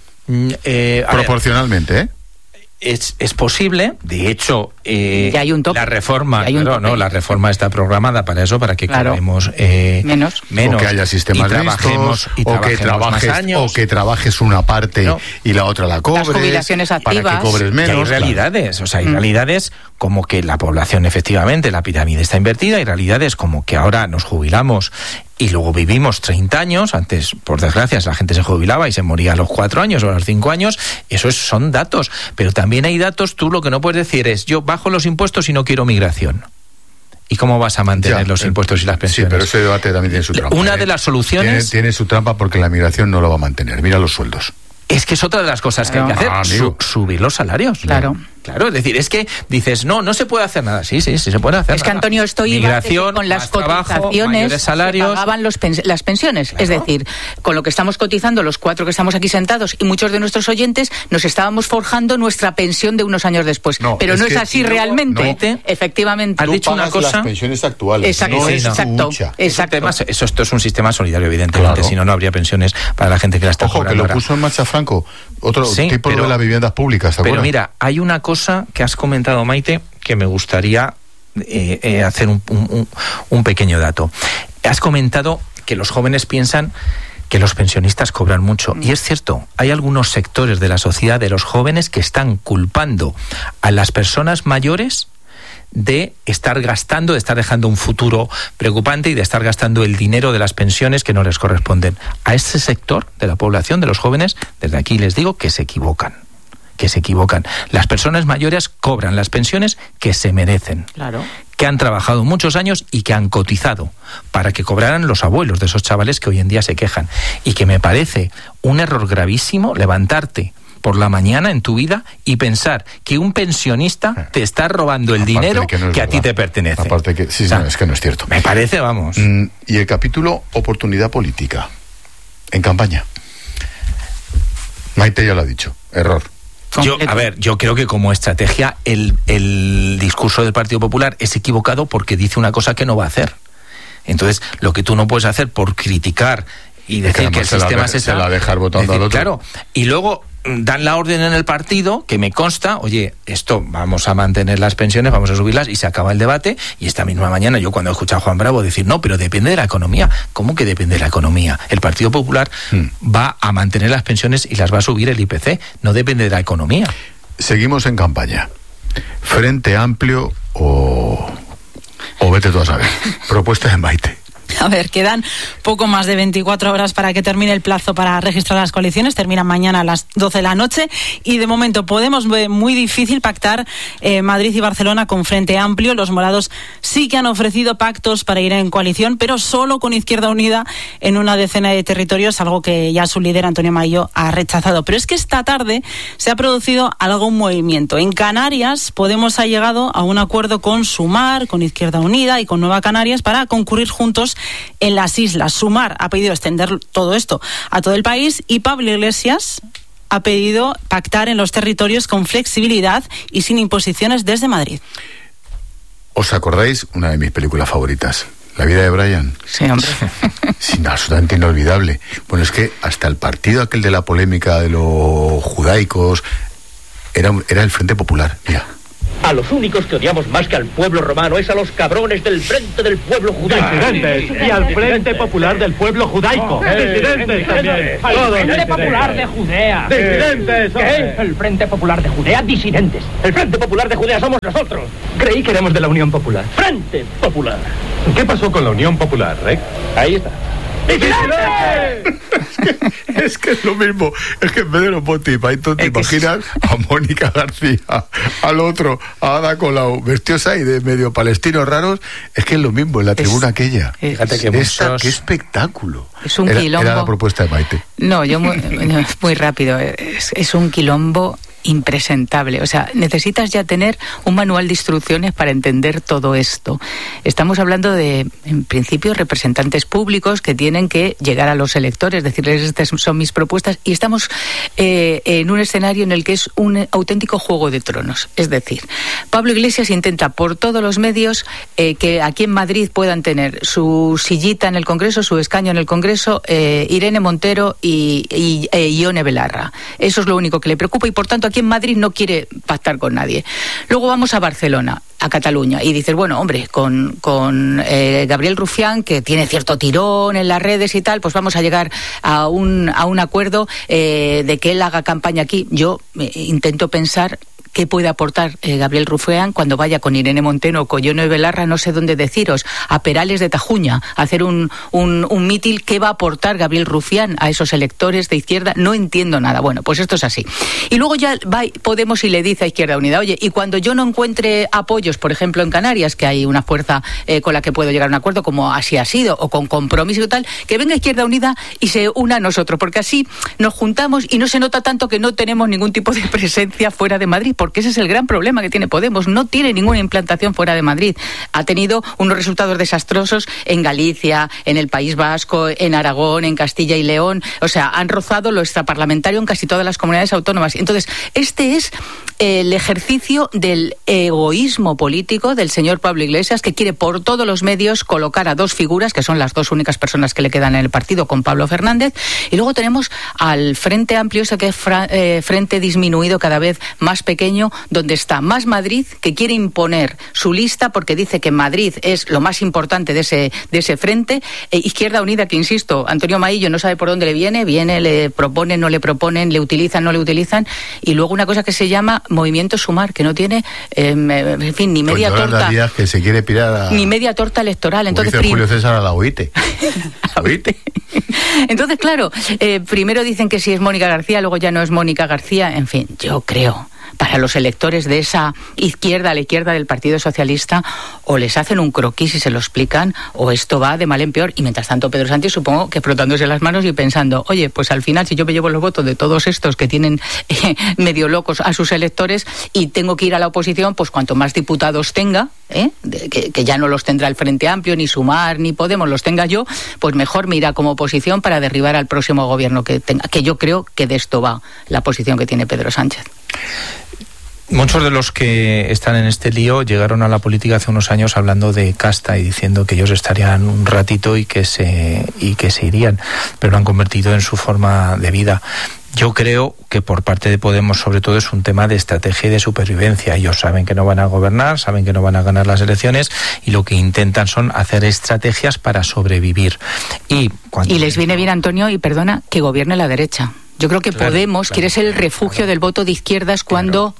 C: Proporcionalmente,
R: Es posible, de hecho,
Q: ya hay un tope.
R: la reforma, la reforma está programada para eso, para que cobremos
Q: menos,
C: o que haya sistemas
R: y trabajemos más años,
C: o que trabajes una parte y la otra la cobres,
Q: las jubilaciones activas,
C: para que cobres menos.
R: Y hay realidades, hay realidades como que la población, efectivamente, la pirámide está invertida, hay realidades como que ahora nos jubilamos y luego vivimos 30 años, antes, por desgracia, la gente se jubilaba y se moría a los 4 años o a los 5 años, son datos, pero también hay datos, tú lo que no puedes decir es, yo bajo los impuestos y no quiero migración. ¿Y cómo vas a mantener los impuestos y las pensiones?
C: Sí, pero ese debate también tiene su trampa.
R: Una de las soluciones...
C: Tiene su trampa porque la migración no lo va a mantener, mira los sueldos.
R: Es que es otra de las cosas que hay que hacer, subir los salarios. Claro, es decir, es que dices, no se puede hacer nada. Sí, se puede hacer.
Q: Es que, Antonio,
R: migración,
Q: con las
R: cotizaciones
Q: salarios, se pagaban las pensiones. Claro. Es decir, con lo que estamos cotizando, los 4 que estamos aquí sentados y muchos de nuestros oyentes, nos estábamos forjando nuestra pensión de unos años después. Pero no es así realmente. Efectivamente.
C: Has dicho una cosa. Las pensiones actuales.
Q: Exacto.
R: Esto es un sistema solidario, evidentemente. Si no habría pensiones para la gente que la está cobrando.
C: Ojo, que lo puso en marcha Franco. Otro tipo de las viviendas públicas, ¿te acuerdas?
R: Pero mira, hay una cosa que has comentado, Maite, que me gustaría hacer un pequeño dato. Has comentado que los jóvenes piensan que los pensionistas cobran mucho. Y es cierto, hay algunos sectores de la sociedad, de los jóvenes, que están culpando a las personas mayores de estar gastando, de estar dejando un futuro preocupante y de estar gastando el dinero de las pensiones que no les corresponden. A ese sector de la población, de los jóvenes, desde aquí les digo que se equivocan. Las personas mayores cobran las pensiones que se merecen.
Q: Claro.
R: Que han trabajado muchos años y que han cotizado para que cobraran los abuelos de esos chavales que hoy en día se quejan. Y que me parece un error gravísimo levantarte por la mañana en tu vida y pensar que un pensionista te está robando el dinero que a ti te pertenece.
C: Aparte que es que no es cierto.
R: Me parece, vamos.
C: Y el capítulo oportunidad política en campaña. Maite ya lo ha dicho, error.
R: Yo creo que como estrategia el discurso del Partido Popular es equivocado porque dice una cosa que no va a hacer. Entonces, lo que tú no puedes hacer por criticar y decir que el sistema
C: se la dejar votando al otro.
R: Claro, y luego dan la orden en el partido, que me consta, oye, esto vamos a mantener las pensiones, vamos a subirlas, y se acaba el debate. Y esta misma mañana yo cuando he escuchado a Juan Bravo decir, no, pero depende de la economía. ¿Cómo que depende de la economía? El Partido Popular va a mantener las pensiones y las va a subir el IPC, no depende de la economía.
C: Seguimos en campaña. Frente Amplio o vete tú a saber. Propuesta de Maite.
M: A ver, quedan poco más de 24 horas para que termine el plazo para registrar las coaliciones. Termina mañana a las 12 de la noche y de momento podemos ver muy difícil pactar Madrid y Barcelona con Frente Amplio. Los morados sí que han ofrecido pactos para ir en coalición, pero solo con Izquierda Unida en una decena de territorios, algo que ya su líder Antonio Maillo ha rechazado. Pero es que esta tarde se ha producido algún movimiento. En Canarias Podemos ha llegado a un acuerdo con Sumar, con Izquierda Unida y con Nueva Canarias para concurrir juntos en las islas. Sumar ha pedido extender todo esto a todo el país y Pablo Iglesias ha pedido pactar en los territorios con flexibilidad y sin imposiciones desde Madrid.
C: ¿Os acordáis? Una de mis películas favoritas, La vida de Brian.
Q: Sí, hombre.
C: Sí, absolutamente inolvidable. Bueno, es que hasta el partido aquel de la polémica de los judaicos era el Frente Popular, mira.
U: A los únicos que odiamos más que al pueblo romano es a los cabrones del Frente del Pueblo Judaico.
V: Disidentes. Y al Frente Popular del Pueblo Judaico. Disidentes también.
U: Al Frente Popular de Judea.
V: Disidentes.
U: ¿Qué? El Frente Popular de Judea, disidentes. El Frente Popular de Judea somos nosotros. Creí que éramos de la Unión Popular. Frente Popular.
V: ¿Qué pasó con la Unión Popular, Rec?
U: Ahí está.
C: Es que es lo mismo. Es que en vez de los Monty Python, te imaginas a Mónica García, al otro, a Ada Colau, vestidos ahí de medio palestinos raros. Es que es lo mismo en la tribuna aquella.
R: Fíjate que
C: qué espectáculo.
Q: Es un quilombo.
C: Era la propuesta de Maite.
Q: No, yo muy rápido. Es un quilombo impresentable. O sea, necesitas ya tener un manual de instrucciones para entender todo esto. Estamos hablando de, en principio, representantes públicos que tienen que llegar a los electores, decirles estas son mis propuestas, y estamos en un escenario en el que es un auténtico juego de tronos. Es decir, Pablo Iglesias intenta por todos los medios que aquí en Madrid puedan tener su sillita en el Congreso, su escaño en el Congreso, Irene Montero y Ione Belarra. Eso es lo único que le preocupa y, por tanto, aquí en Madrid no quiere pactar con nadie. Luego vamos a Barcelona, a Cataluña, y dices, bueno, hombre, con Gabriel Rufián, que tiene cierto tirón en las redes y tal, pues vamos a llegar a un acuerdo de que él haga campaña aquí. Yo intento pensar qué puede aportar Gabriel Rufián cuando vaya con Irene Montero o con Ione Belarra, no sé dónde deciros, a Perales de Tajuña, a hacer un mítil. ¿Qué va a aportar Gabriel Rufián a esos electores de izquierda? No entiendo nada. Bueno, pues esto es así. Y luego ya va Podemos y le dice a Izquierda Unida, oye, y cuando yo no encuentre apoyos, por ejemplo en Canarias, que hay una fuerza con la que puedo llegar a un acuerdo, como así ha sido, o con Compromiso y tal, que venga Izquierda Unida y se una a nosotros, porque así nos juntamos y no se nota tanto que no tenemos ningún tipo de presencia fuera de Madrid, porque ese es el gran problema que tiene Podemos. No tiene ninguna implantación fuera de Madrid. Ha tenido unos resultados desastrosos en Galicia, en el País Vasco, en Aragón, en Castilla y León. O sea, han rozado lo extraparlamentario en casi todas las comunidades autónomas. Entonces, este es el ejercicio del egoísmo político del señor Pablo Iglesias, que quiere por todos los medios colocar a dos figuras, que son las dos únicas personas que le quedan en el partido, con Pablo Fernández. Y luego tenemos al Frente Amplio, ese que es frente disminuido, cada vez más pequeño, donde está Más Madrid, que quiere imponer su lista porque dice que Madrid es lo más importante de ese frente. Izquierda Unida, que insisto, Antonio Maillo no sabe por dónde le viene, le proponen, no le proponen, le utilizan, no le utilizan. Y luego una cosa que se llama Movimiento Sumar, que no tiene, en fin, ni media torta.
C: Díaz, que se quiere pirar
Q: ni media torta electoral. Entonces,
C: dice Julio César, a la OIT.
Q: A la OIT. Entonces, claro, primero dicen que sí es Mónica García, luego ya no es Mónica García. En fin, yo creo, para los electores de esa izquierda, a la izquierda del Partido Socialista, o les hacen un croquis y se lo explican, o esto va de mal en peor. Y mientras tanto, Pedro Sánchez, supongo que frotándose las manos y pensando, oye, pues al final, si yo me llevo los votos de todos estos que tienen medio locos a sus electores y tengo que ir a la oposición, pues cuanto más diputados tenga, que ya no los tendrá el Frente Amplio, ni Sumar, ni Podemos, los tenga yo, pues mejor me irá como oposición para derribar al próximo gobierno que tenga. Que yo creo que de esto va la posición que tiene Pedro Sánchez.
R: Muchos de los que están en este lío llegaron a la política hace unos años hablando de casta y diciendo que ellos estarían un ratito y que se irían, pero lo han convertido en su forma de vida. Yo creo que por parte de Podemos, sobre todo, es un tema de estrategia y de supervivencia. Ellos saben que no van a gobernar, saben que no van a ganar las elecciones y lo que intentan son hacer estrategias para sobrevivir. Y
Q: les viene bien, Antonio, y perdona, que gobierne la derecha. Yo creo que Podemos quiere ser el refugio del voto de izquierdas cuando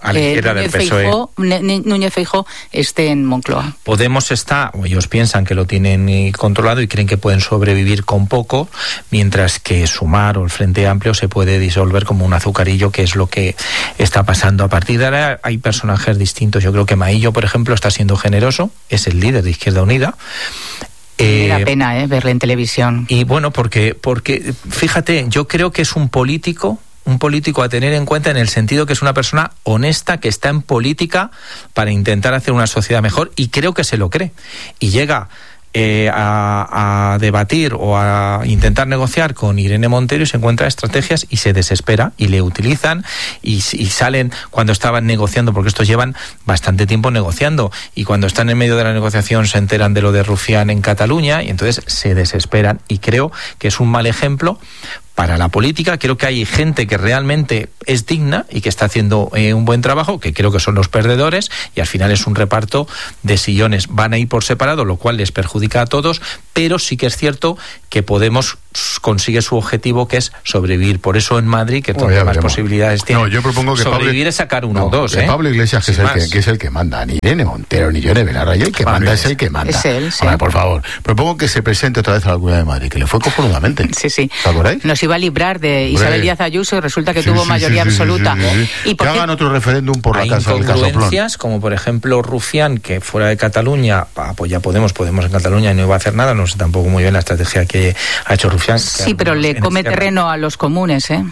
Q: Núñez Feijóo esté en Moncloa.
R: Podemos ellos piensan que lo tienen controlado y creen que pueden sobrevivir con poco, mientras que Sumar o el Frente Amplio se puede disolver como un azucarillo, que es lo que está pasando. A partir de ahora hay personajes distintos. Yo creo que Maillo, por ejemplo, está siendo generoso, es el líder de Izquierda Unida.
Q: Me da pena verle en televisión.
R: Y bueno, porque fíjate, yo creo que es un político a tener en cuenta, en el sentido que es una persona honesta que está en política para intentar hacer una sociedad mejor, y creo que se lo cree. Y llega a debatir o a intentar negociar con Irene Montero y se encuentra estrategias y se desespera y le utilizan y salen cuando estaban negociando, porque estos llevan bastante tiempo negociando, y cuando están en medio de la negociación se enteran de lo de Rufián en Cataluña y entonces se desesperan, y creo que es un mal ejemplo para la política. Creo que hay gente que realmente es digna y que está haciendo un buen trabajo, que creo que son los perdedores, y al final es un reparto de sillones. Van a ir por separado, lo cual les perjudica a todos, pero sí que es cierto que Podemos consigue su objetivo, que es sobrevivir. Por eso en Madrid, que todas más posibilidades tiene.
C: No, yo propongo que
R: sobrevivir es sacar uno o dos.
C: Pablo Iglesias, que es el que manda, ni Irene Montero, ni Yone Belarra, y el que manda es el que manda.
Q: Es él, sí.
C: Hombre, por favor, propongo que se presente otra vez a la Comunidad de Madrid, que le fue cojonudamente.
Q: Sí.
C: ¿Está por ahí?
Q: Nos iba a librar de Isabel Díaz Ayuso y resulta que tuvo mayoría absoluta.
C: Y que hagan otro referéndum por la casa del
R: incongruencias, como por ejemplo Rufián, que fuera de Cataluña apoya a Podemos en Cataluña y no iba a hacer nada. No sé tampoco muy bien la estrategia que ha hecho Rufián.
Q: Sí, pero le come terreno a los comunes, ¿eh?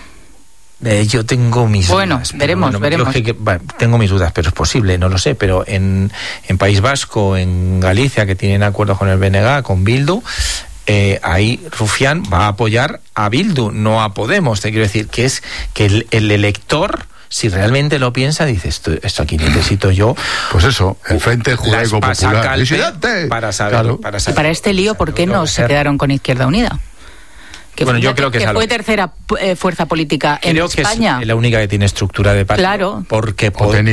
R: Yo tengo mis dudas.
Q: Veremos.
R: Tengo mis dudas, pero es posible, no lo sé. Pero en País Vasco, en Galicia, que tienen acuerdos con el BNG, con Bildu, ahí Rufián va a apoyar a Bildu, no a Podemos. Te quiero decir que es que el elector, si realmente lo piensa, dice, esto aquí necesito yo.
C: Pues eso, el Frente Judaico Popular.
R: Para saber.
Q: Y para este lío, ¿por qué no se quedaron con Izquierda Unida?
R: Yo creo que
Q: fue tercera fuerza política en España.
R: Creo que es la única que tiene estructura de partido.
Q: Claro.
R: Porque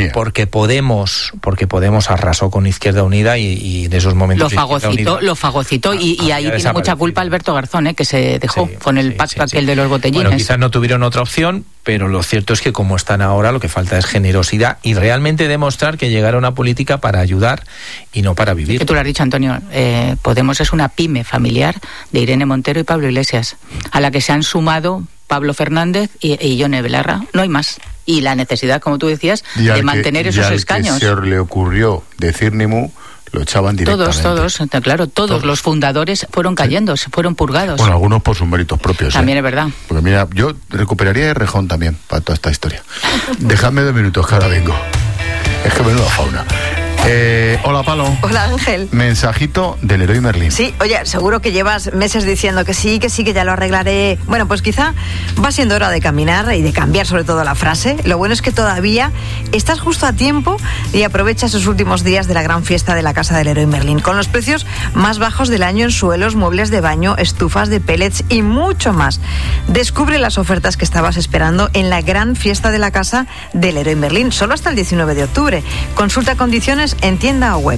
R: Podemos arrasó con Izquierda Unida y en esos momentos
Q: lo fagocitó y ahí tiene mucha culpa Alberto Garzón, que se dejó con el pacto aquel de los botellines.
R: Bueno, quizás no tuvieron otra opción, pero lo cierto es que como están ahora, lo que falta es generosidad y realmente demostrar que llegaron a política para ayudar y no para vivir.
Q: Que tú lo has dicho, Antonio, Podemos es una pyme familiar de Irene Montero y Pablo Iglesias, a la que se han sumado Pablo Fernández y Yone Belarra. No hay más. Y la necesidad, como tú decías, de mantener esos escaños.
C: Que se le ocurrió decir ni mu, lo echaban directamente.
Q: Todos los fundadores fueron cayendo, se fueron purgados.
C: Bueno, algunos por sus méritos propios.
Q: También es verdad.
C: Porque mira, yo recuperaría Errejón también para toda esta historia. Dejadme 2 minutos, que ahora vengo. Es que menuda fauna. Hola, Palo.
A: Hola, Ángel.
C: Mensajito del Leroy Merlin.
A: Sí, oye, seguro que llevas meses diciendo que sí, que ya lo arreglaré. Bueno, pues quizá va siendo hora de caminar y de cambiar sobre todo la frase. Lo bueno es que todavía estás justo a tiempo y aprovecha esos últimos días de la gran fiesta de la casa del Leroy Merlin, con los precios más bajos del año en suelos, muebles de baño, estufas de pellets y mucho más. Descubre las ofertas que estabas esperando en la gran fiesta de la casa del Leroy Merlin, solo hasta el 19 de octubre. Consulta condiciones en tienda o web.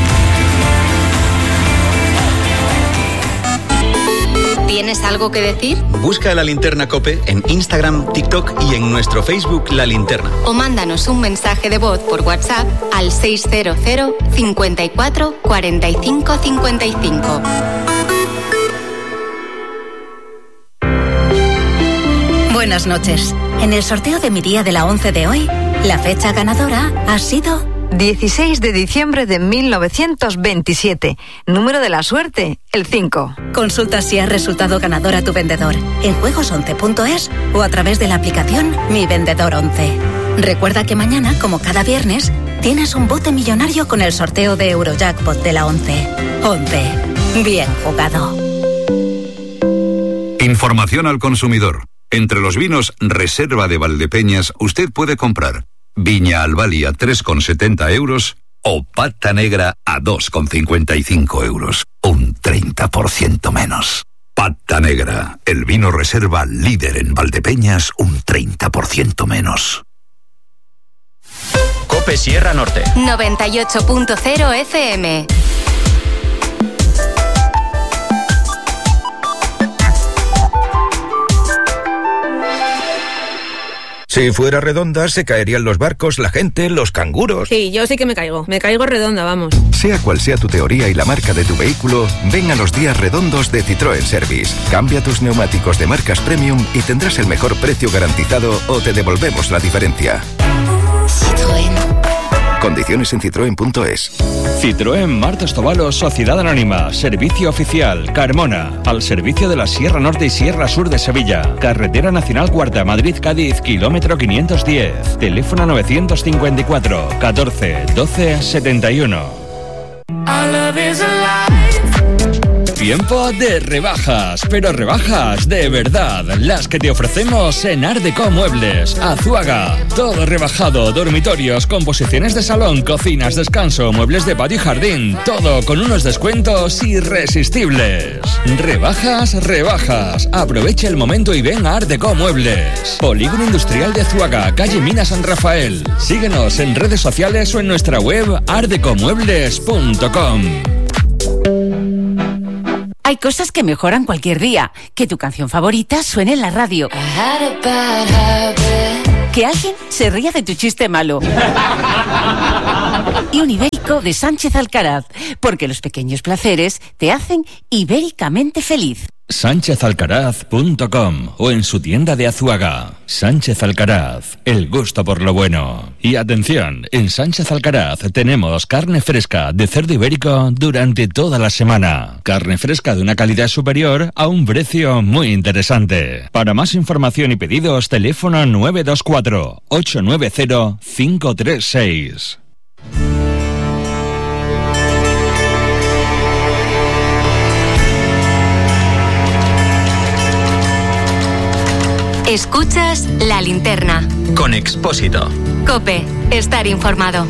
D: ¿Tienes algo que decir?
B: Busca La Linterna COPE en Instagram, TikTok y en nuestro Facebook La Linterna.
D: O mándanos un mensaje de voz por WhatsApp al 600 54 45 55.
W: Buenas noches. En el sorteo de mi día de la 11 de hoy, la fecha ganadora ha sido
A: 16 de diciembre de 1927. Número de la suerte, el 5.
W: Consulta si has resultado ganador a tu vendedor en juegos11.es o a través de la aplicación Mi Vendedor 11. Recuerda que mañana, como cada viernes, tienes un bote millonario con el sorteo de Eurojackpot de la 11. 11. Bien jugado.
X: Información al consumidor. Entre los vinos Reserva de Valdepeñas usted puede comprar Viña Albali a 3,70 euros o Pata Negra a 2,55 euros. Un 30% menos. Pata Negra, el vino reserva líder en Valdepeñas, un 30% menos.
B: COPE Sierra Norte.
D: 98.0 FM.
Y: Si fuera redonda, se caerían los barcos, la gente, los canguros.
Z: Sí, yo sí que me caigo redonda, vamos.
G: Sea cual sea tu teoría y la marca de tu vehículo, ven a los días redondos de Citroën Service. Cambia tus neumáticos de marcas premium y tendrás el mejor precio garantizado o te devolvemos la diferencia.
D: Citroën.
G: Condiciones en citroen.es.
J: Citroën Martos Tobalo, Sociedad Anónima, Servicio Oficial, Carmona, al servicio de la Sierra Norte y Sierra Sur de Sevilla. Carretera Nacional Cuarta, Madrid-Cádiz, kilómetro 510. Teléfono 954 14 12 71.
H: Our love is alive.
J: Tiempo de rebajas, pero rebajas de verdad, las que te ofrecemos en Art Deco Muebles, Azuaga. Todo rebajado, dormitorios, composiciones de salón, cocinas, descanso, muebles de patio y jardín, todo con unos descuentos irresistibles. Rebajas, rebajas. Aprovecha el momento y ven a Art Deco Muebles. Polígono Industrial de Azuaga, calle Mina San Rafael. Síguenos en redes sociales o en nuestra web artdecomuebles.com.
E: Hay cosas que mejoran cualquier día. Que tu canción favorita suene en la radio. Que alguien se ría de tu chiste malo. Y un ibérico de Sánchez Alcaraz, porque los pequeños placeres te hacen ibéricamente feliz.
J: SánchezAlcaraz.com o en su tienda de Azuaga. Sánchez Alcaraz, el gusto por lo bueno. Y atención, en Sánchez Alcaraz tenemos carne fresca de cerdo ibérico durante toda la semana. Carne fresca de una calidad superior a un precio muy interesante. Para más información y pedidos, teléfono 924 890 536.
D: Escuchas La Linterna.
B: Con Expósito.
D: COPE. Estar informado.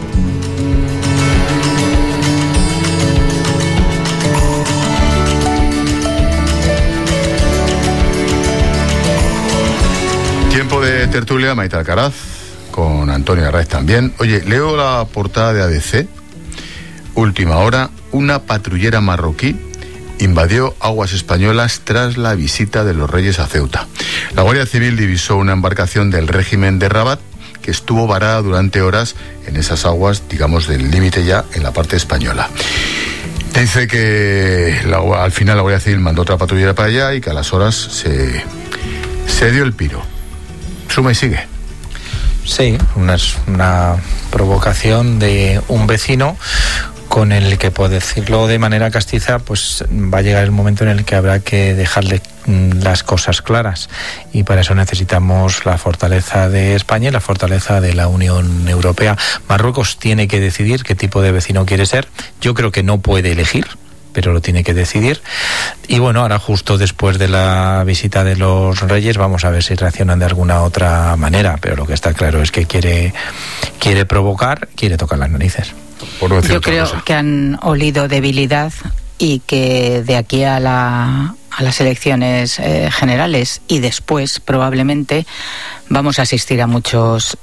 C: Tiempo de tertulia, Maite Alcaraz, con Antonio Arraiz también. Oye, leo la portada de ABC. Última hora, una patrullera marroquí invadió aguas españolas tras la visita de los Reyes a Ceuta. La Guardia Civil divisó una embarcación del régimen de Rabat que estuvo varada durante horas en esas aguas, digamos, del límite ya en la parte española. Dice que al final la Guardia Civil mandó otra patrullera para allá y que a las horas se dio el piro. Suma y sigue.
R: Sí, una provocación de un vecino con el que, por decirlo de manera castiza, pues va a llegar el momento en el que habrá que dejarle las cosas claras, y para eso necesitamos la fortaleza de España y la fortaleza de la Unión Europea. Marruecos tiene que decidir qué tipo de vecino quiere ser. Yo creo que no puede elegir, pero lo tiene que decidir. Y bueno, ahora justo después de la visita de los Reyes vamos a ver si reaccionan de alguna otra manera, pero lo que está claro es que quiere provocar, quiere tocar las narices.
Q: Yo creo que han olido debilidad y que de aquí a las elecciones generales y después probablemente vamos a asistir a muchos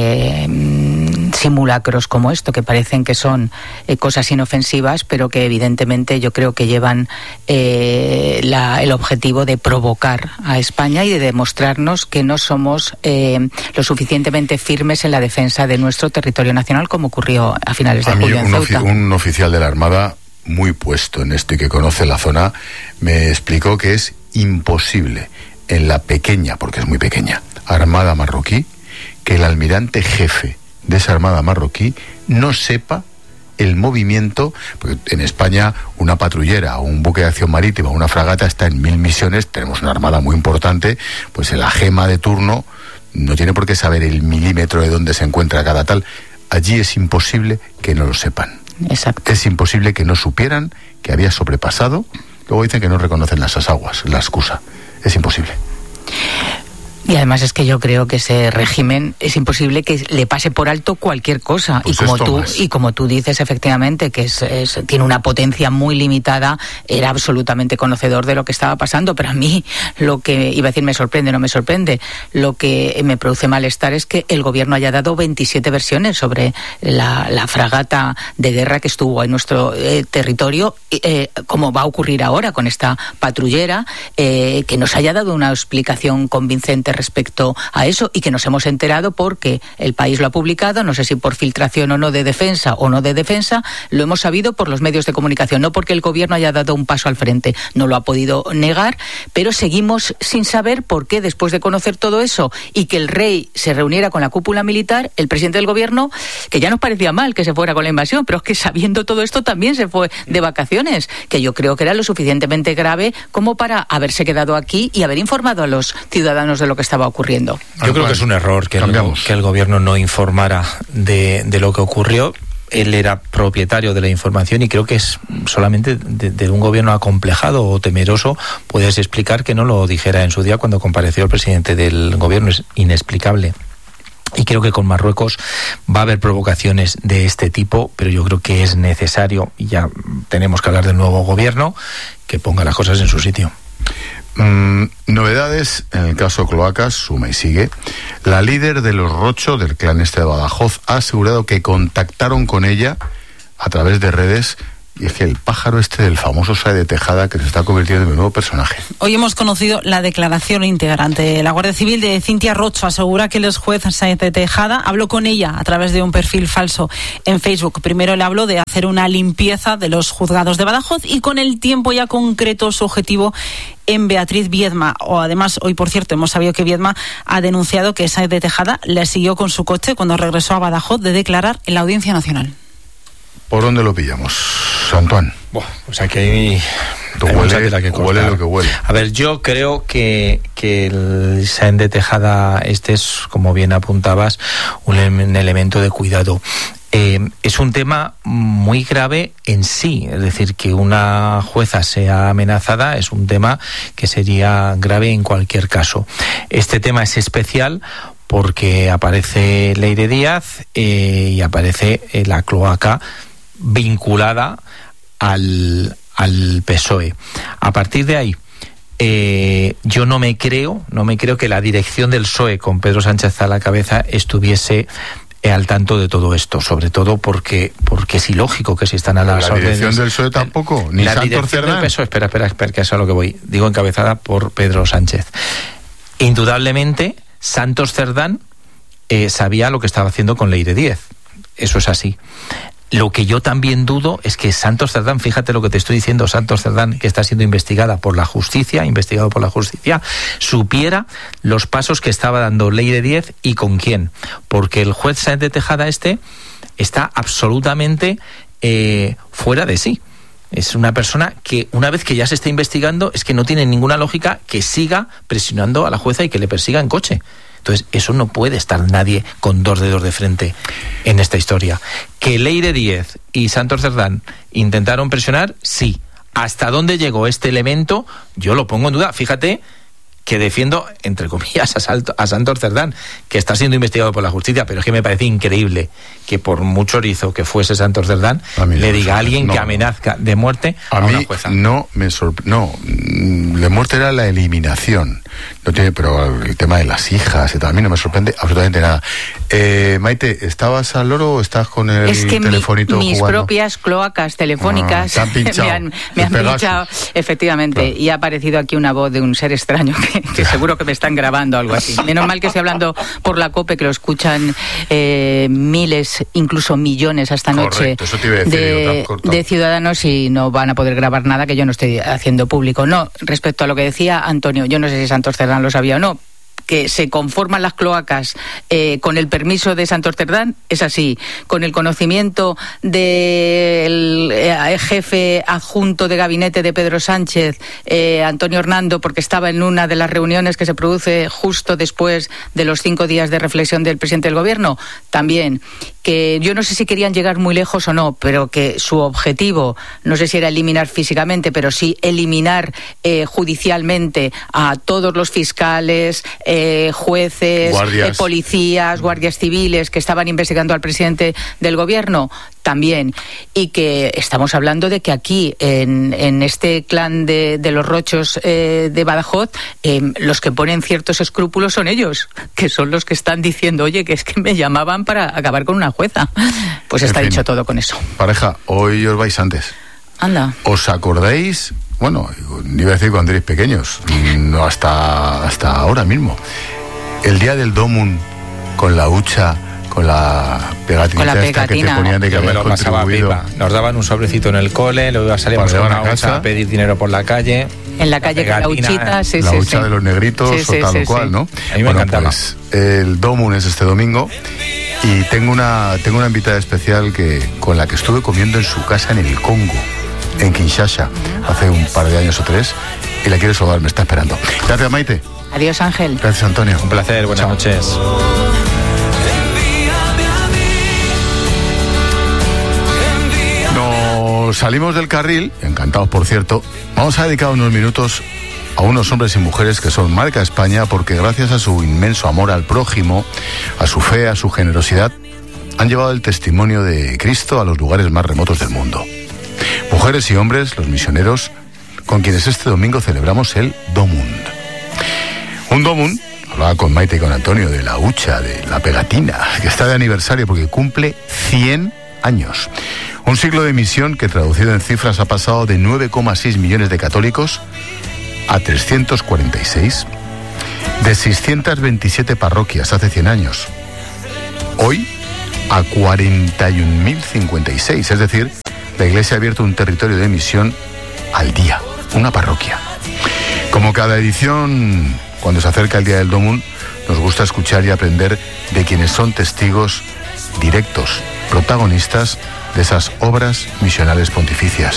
Q: simulacros como esto, que parecen que son cosas inofensivas, pero que evidentemente yo creo que llevan el objetivo de provocar a España y de demostrarnos que no somos lo suficientemente firmes en la defensa de nuestro territorio nacional, como ocurrió a finales de julio en Ceuta.
C: Un oficial de la Armada muy puesto en esto y que conoce la zona me explicó que es imposible en la pequeña, porque es muy pequeña, Armada marroquí, que el almirante jefe de esa Armada marroquí no sepa el movimiento, porque en España una patrullera o un buque de acción marítima o una fragata está en 1000 misiones, tenemos una armada muy importante, pues la gema de turno no tiene por qué saber el milímetro de dónde se encuentra cada tal. Allí es imposible que no lo sepan.
Q: Exacto.
C: Es imposible que no supieran que había sobrepasado. Luego dicen que no reconocen esas aguas, la excusa. Es imposible.
Q: Y además es que yo creo que ese régimen es imposible que le pase por alto cualquier cosa.
C: Pues
Q: y como tú dices, efectivamente, que tiene una potencia muy limitada, era absolutamente conocedor de lo que estaba pasando. Pero a mí lo que iba a decir me sorprende, no me sorprende. Lo que me produce malestar es que el gobierno haya dado 27 versiones sobre la fragata de guerra que estuvo en nuestro territorio, como va a ocurrir ahora con esta patrullera, que nos haya dado una explicación convincente respecto a eso, y que nos hemos enterado porque el país lo ha publicado, no sé si por filtración o no de defensa, lo hemos sabido por los medios de comunicación, no porque el gobierno haya dado un paso al frente, no lo ha podido negar, pero seguimos sin saber por qué, después de conocer todo eso y que el rey se reuniera con la cúpula militar, el presidente del gobierno, que ya nos parecía mal que se fuera con la invasión, pero es que sabiendo todo esto también se fue de vacaciones, que yo creo que era lo suficientemente grave como para haberse quedado aquí y haber informado a los ciudadanos de lo que estaba ocurriendo.
R: Yo creo que es un error que el gobierno no informara de lo que ocurrió. él era propietario de la información y creo que es solamente de un gobierno acomplejado o temeroso puedes explicar que no lo dijera en su día cuando compareció el presidente del gobierno. Es inexplicable. Y creo que con Marruecos va a haber provocaciones de este tipo, pero yo creo que es necesario, y ya tenemos que hablar del nuevo gobierno, que ponga las cosas en su sitio.
C: Novedades en el caso Cloacas, suma y sigue. La líder de los Rocho, del clan este de Badajoz, ha asegurado que contactaron con ella a través de redes. Y es que el pájaro este del famoso Sáez de Tejada, que se está convirtiendo en un nuevo personaje.
M: Hoy hemos conocido la declaración íntegra ante la Guardia Civil de Cintia Rocho. Asegura que el juez Sáez de Tejada habló con ella a través de un perfil falso en Facebook. Primero le habló de hacer una limpieza de los juzgados de Badajoz y con el tiempo ya concretó su objetivo en Beatriz Viedma. O además, hoy por cierto, hemos sabido que Viedma ha denunciado que Sáez de Tejada le siguió con su coche cuando regresó a Badajoz de declarar en la Audiencia Nacional.
C: ¿Por dónde lo pillamos, Antoine?
R: Pues aquí hay mucha tela que cortar.
C: Huele lo que huele.
R: A ver, yo creo que el Sáez de Tejada este es, como bien apuntabas, un elemento de cuidado. Es un tema muy grave en sí, es decir, que una jueza sea amenazada es un tema que sería grave en cualquier caso. Este tema es especial porque aparece Leire Díaz y aparece la cloaca vinculada al PSOE. A partir de ahí, yo no me creo que la dirección del PSOE con Pedro Sánchez a la cabeza estuviese al tanto de todo esto, sobre todo porque es ilógico que si están a las órdenes.
C: ¿La dirección del PSOE tampoco? ¿Ni Santos Cerdán?
R: Del PSOE, espera, que es a lo que voy. Digo encabezada por Pedro Sánchez. Indudablemente, Santos Cerdán sabía lo que estaba haciendo con Leire Díaz. Eso es así. Lo que yo también dudo es que Santos Cerdán, fíjate lo que te estoy diciendo, Santos Cerdán, que está siendo investigado por la justicia, supiera los pasos que estaba dando Leire Díaz y con quién. Porque el juez Sáez de Tejada está absolutamente fuera de sí. Es una persona que una vez que ya se está investigando es que no tiene ninguna lógica que siga presionando a la jueza y que le persiga en coche. Entonces, eso no puede estar nadie con dos dedos de frente en esta historia. ¿Que Leire Díaz y Santos Cerdán intentaron presionar? Sí. ¿Hasta dónde llegó este elemento? Yo lo pongo en duda. Fíjate que defiendo, entre comillas, a Santos Cerdán, que está siendo investigado por la justicia, pero es que me parece increíble que por mucho erizo que fuese Santos Cerdán, le diga a alguien que amenaza de muerte a una jueza.
C: No me de muerte era la eliminación. No tiene, pero el tema de las hijas y tal, a mí no me sorprende absolutamente nada. Maite, ¿estabas al loro o estás con el telefonito
Q: mis
C: jugando?
Q: Propias cloacas telefónicas
C: me han
Q: pinchado, efectivamente, claro. Y ha aparecido aquí una voz de un ser extraño que seguro que me están grabando algo así. Menos mal que estoy hablando por la COPE, que lo escuchan miles, incluso millones esta noche.
C: Correcto, eso te iba a decir,
Q: de ciudadanos, y no van a poder grabar nada que yo no estoy haciendo público. No, respecto a lo que decía Antonio, yo no sé si Santos Cerdán lo sabía o no, que se conforman las cloacas con el permiso de Santos Cerdán, es así. Con el conocimiento del jefe adjunto de gabinete de Pedro Sánchez, Antonio Hernando, porque estaba en una de las reuniones que se produce justo después de los 5 días de reflexión del presidente del gobierno, también. Que yo no sé si querían llegar muy lejos o no, pero que su objetivo, no sé si era eliminar físicamente, pero sí eliminar judicialmente a todos los fiscales, jueces, policías, guardias civiles que estaban investigando al presidente del gobierno, también. Y que estamos hablando de que aquí, en este clan de los Rochos de Badajoz, los que ponen ciertos escrúpulos son ellos, que son los que están diciendo, oye, que es que me llamaban para acabar con una jueza. Pues está dicho todo con eso.
C: Pareja, hoy os vais antes.
Q: Anda.
C: ¿Os acordáis? Bueno, ni iba a decir cuando erais pequeños, no hasta ahora mismo. El día del Domun, con la hucha, con la pegatina esta que te ponían de que habías contribuido.
R: Nos daban un sobrecito en el cole, luego salíamos con una hucha a pedir dinero por la calle.
Q: En la calle con la huchita, sí,
C: la hucha de los negritos o tal cual, ¿no?
R: A mí me encantaba.
C: Pues, el Domun es este domingo y tengo una invitada especial con la que estuve comiendo en su casa en el Congo, en Kinshasa, hace un par de años o 3, y la quiero saludar, me está esperando. Gracias, Maite.
Q: Adiós, Ángel.
C: Gracias, Antonio.
R: Un placer, buenas noches.
C: nos salimos del carril, encantados por cierto, vamos a dedicar unos minutos a unos hombres y mujeres que son marca España porque gracias a su inmenso amor al prójimo, a su fe, a su generosidad, han llevado el testimonio de Cristo a los lugares más remotos del mundo. Mujeres y hombres, los misioneros, con quienes este domingo celebramos el Domund. Un Domund, hablaba con Maite y con Antonio de la hucha, de la pegatina, que está de aniversario porque cumple 100 años. Un siglo de misión que traducido en cifras ha pasado de 9,6 millones de católicos a 346, de 627 parroquias hace 100 años, hoy a 41.056, es decir, la Iglesia ha abierto un territorio de misión al día, una parroquia. Como cada edición, cuando se acerca el Día del Domund, nos gusta escuchar y aprender de quienes son testigos directos, protagonistas de esas obras misionales pontificias.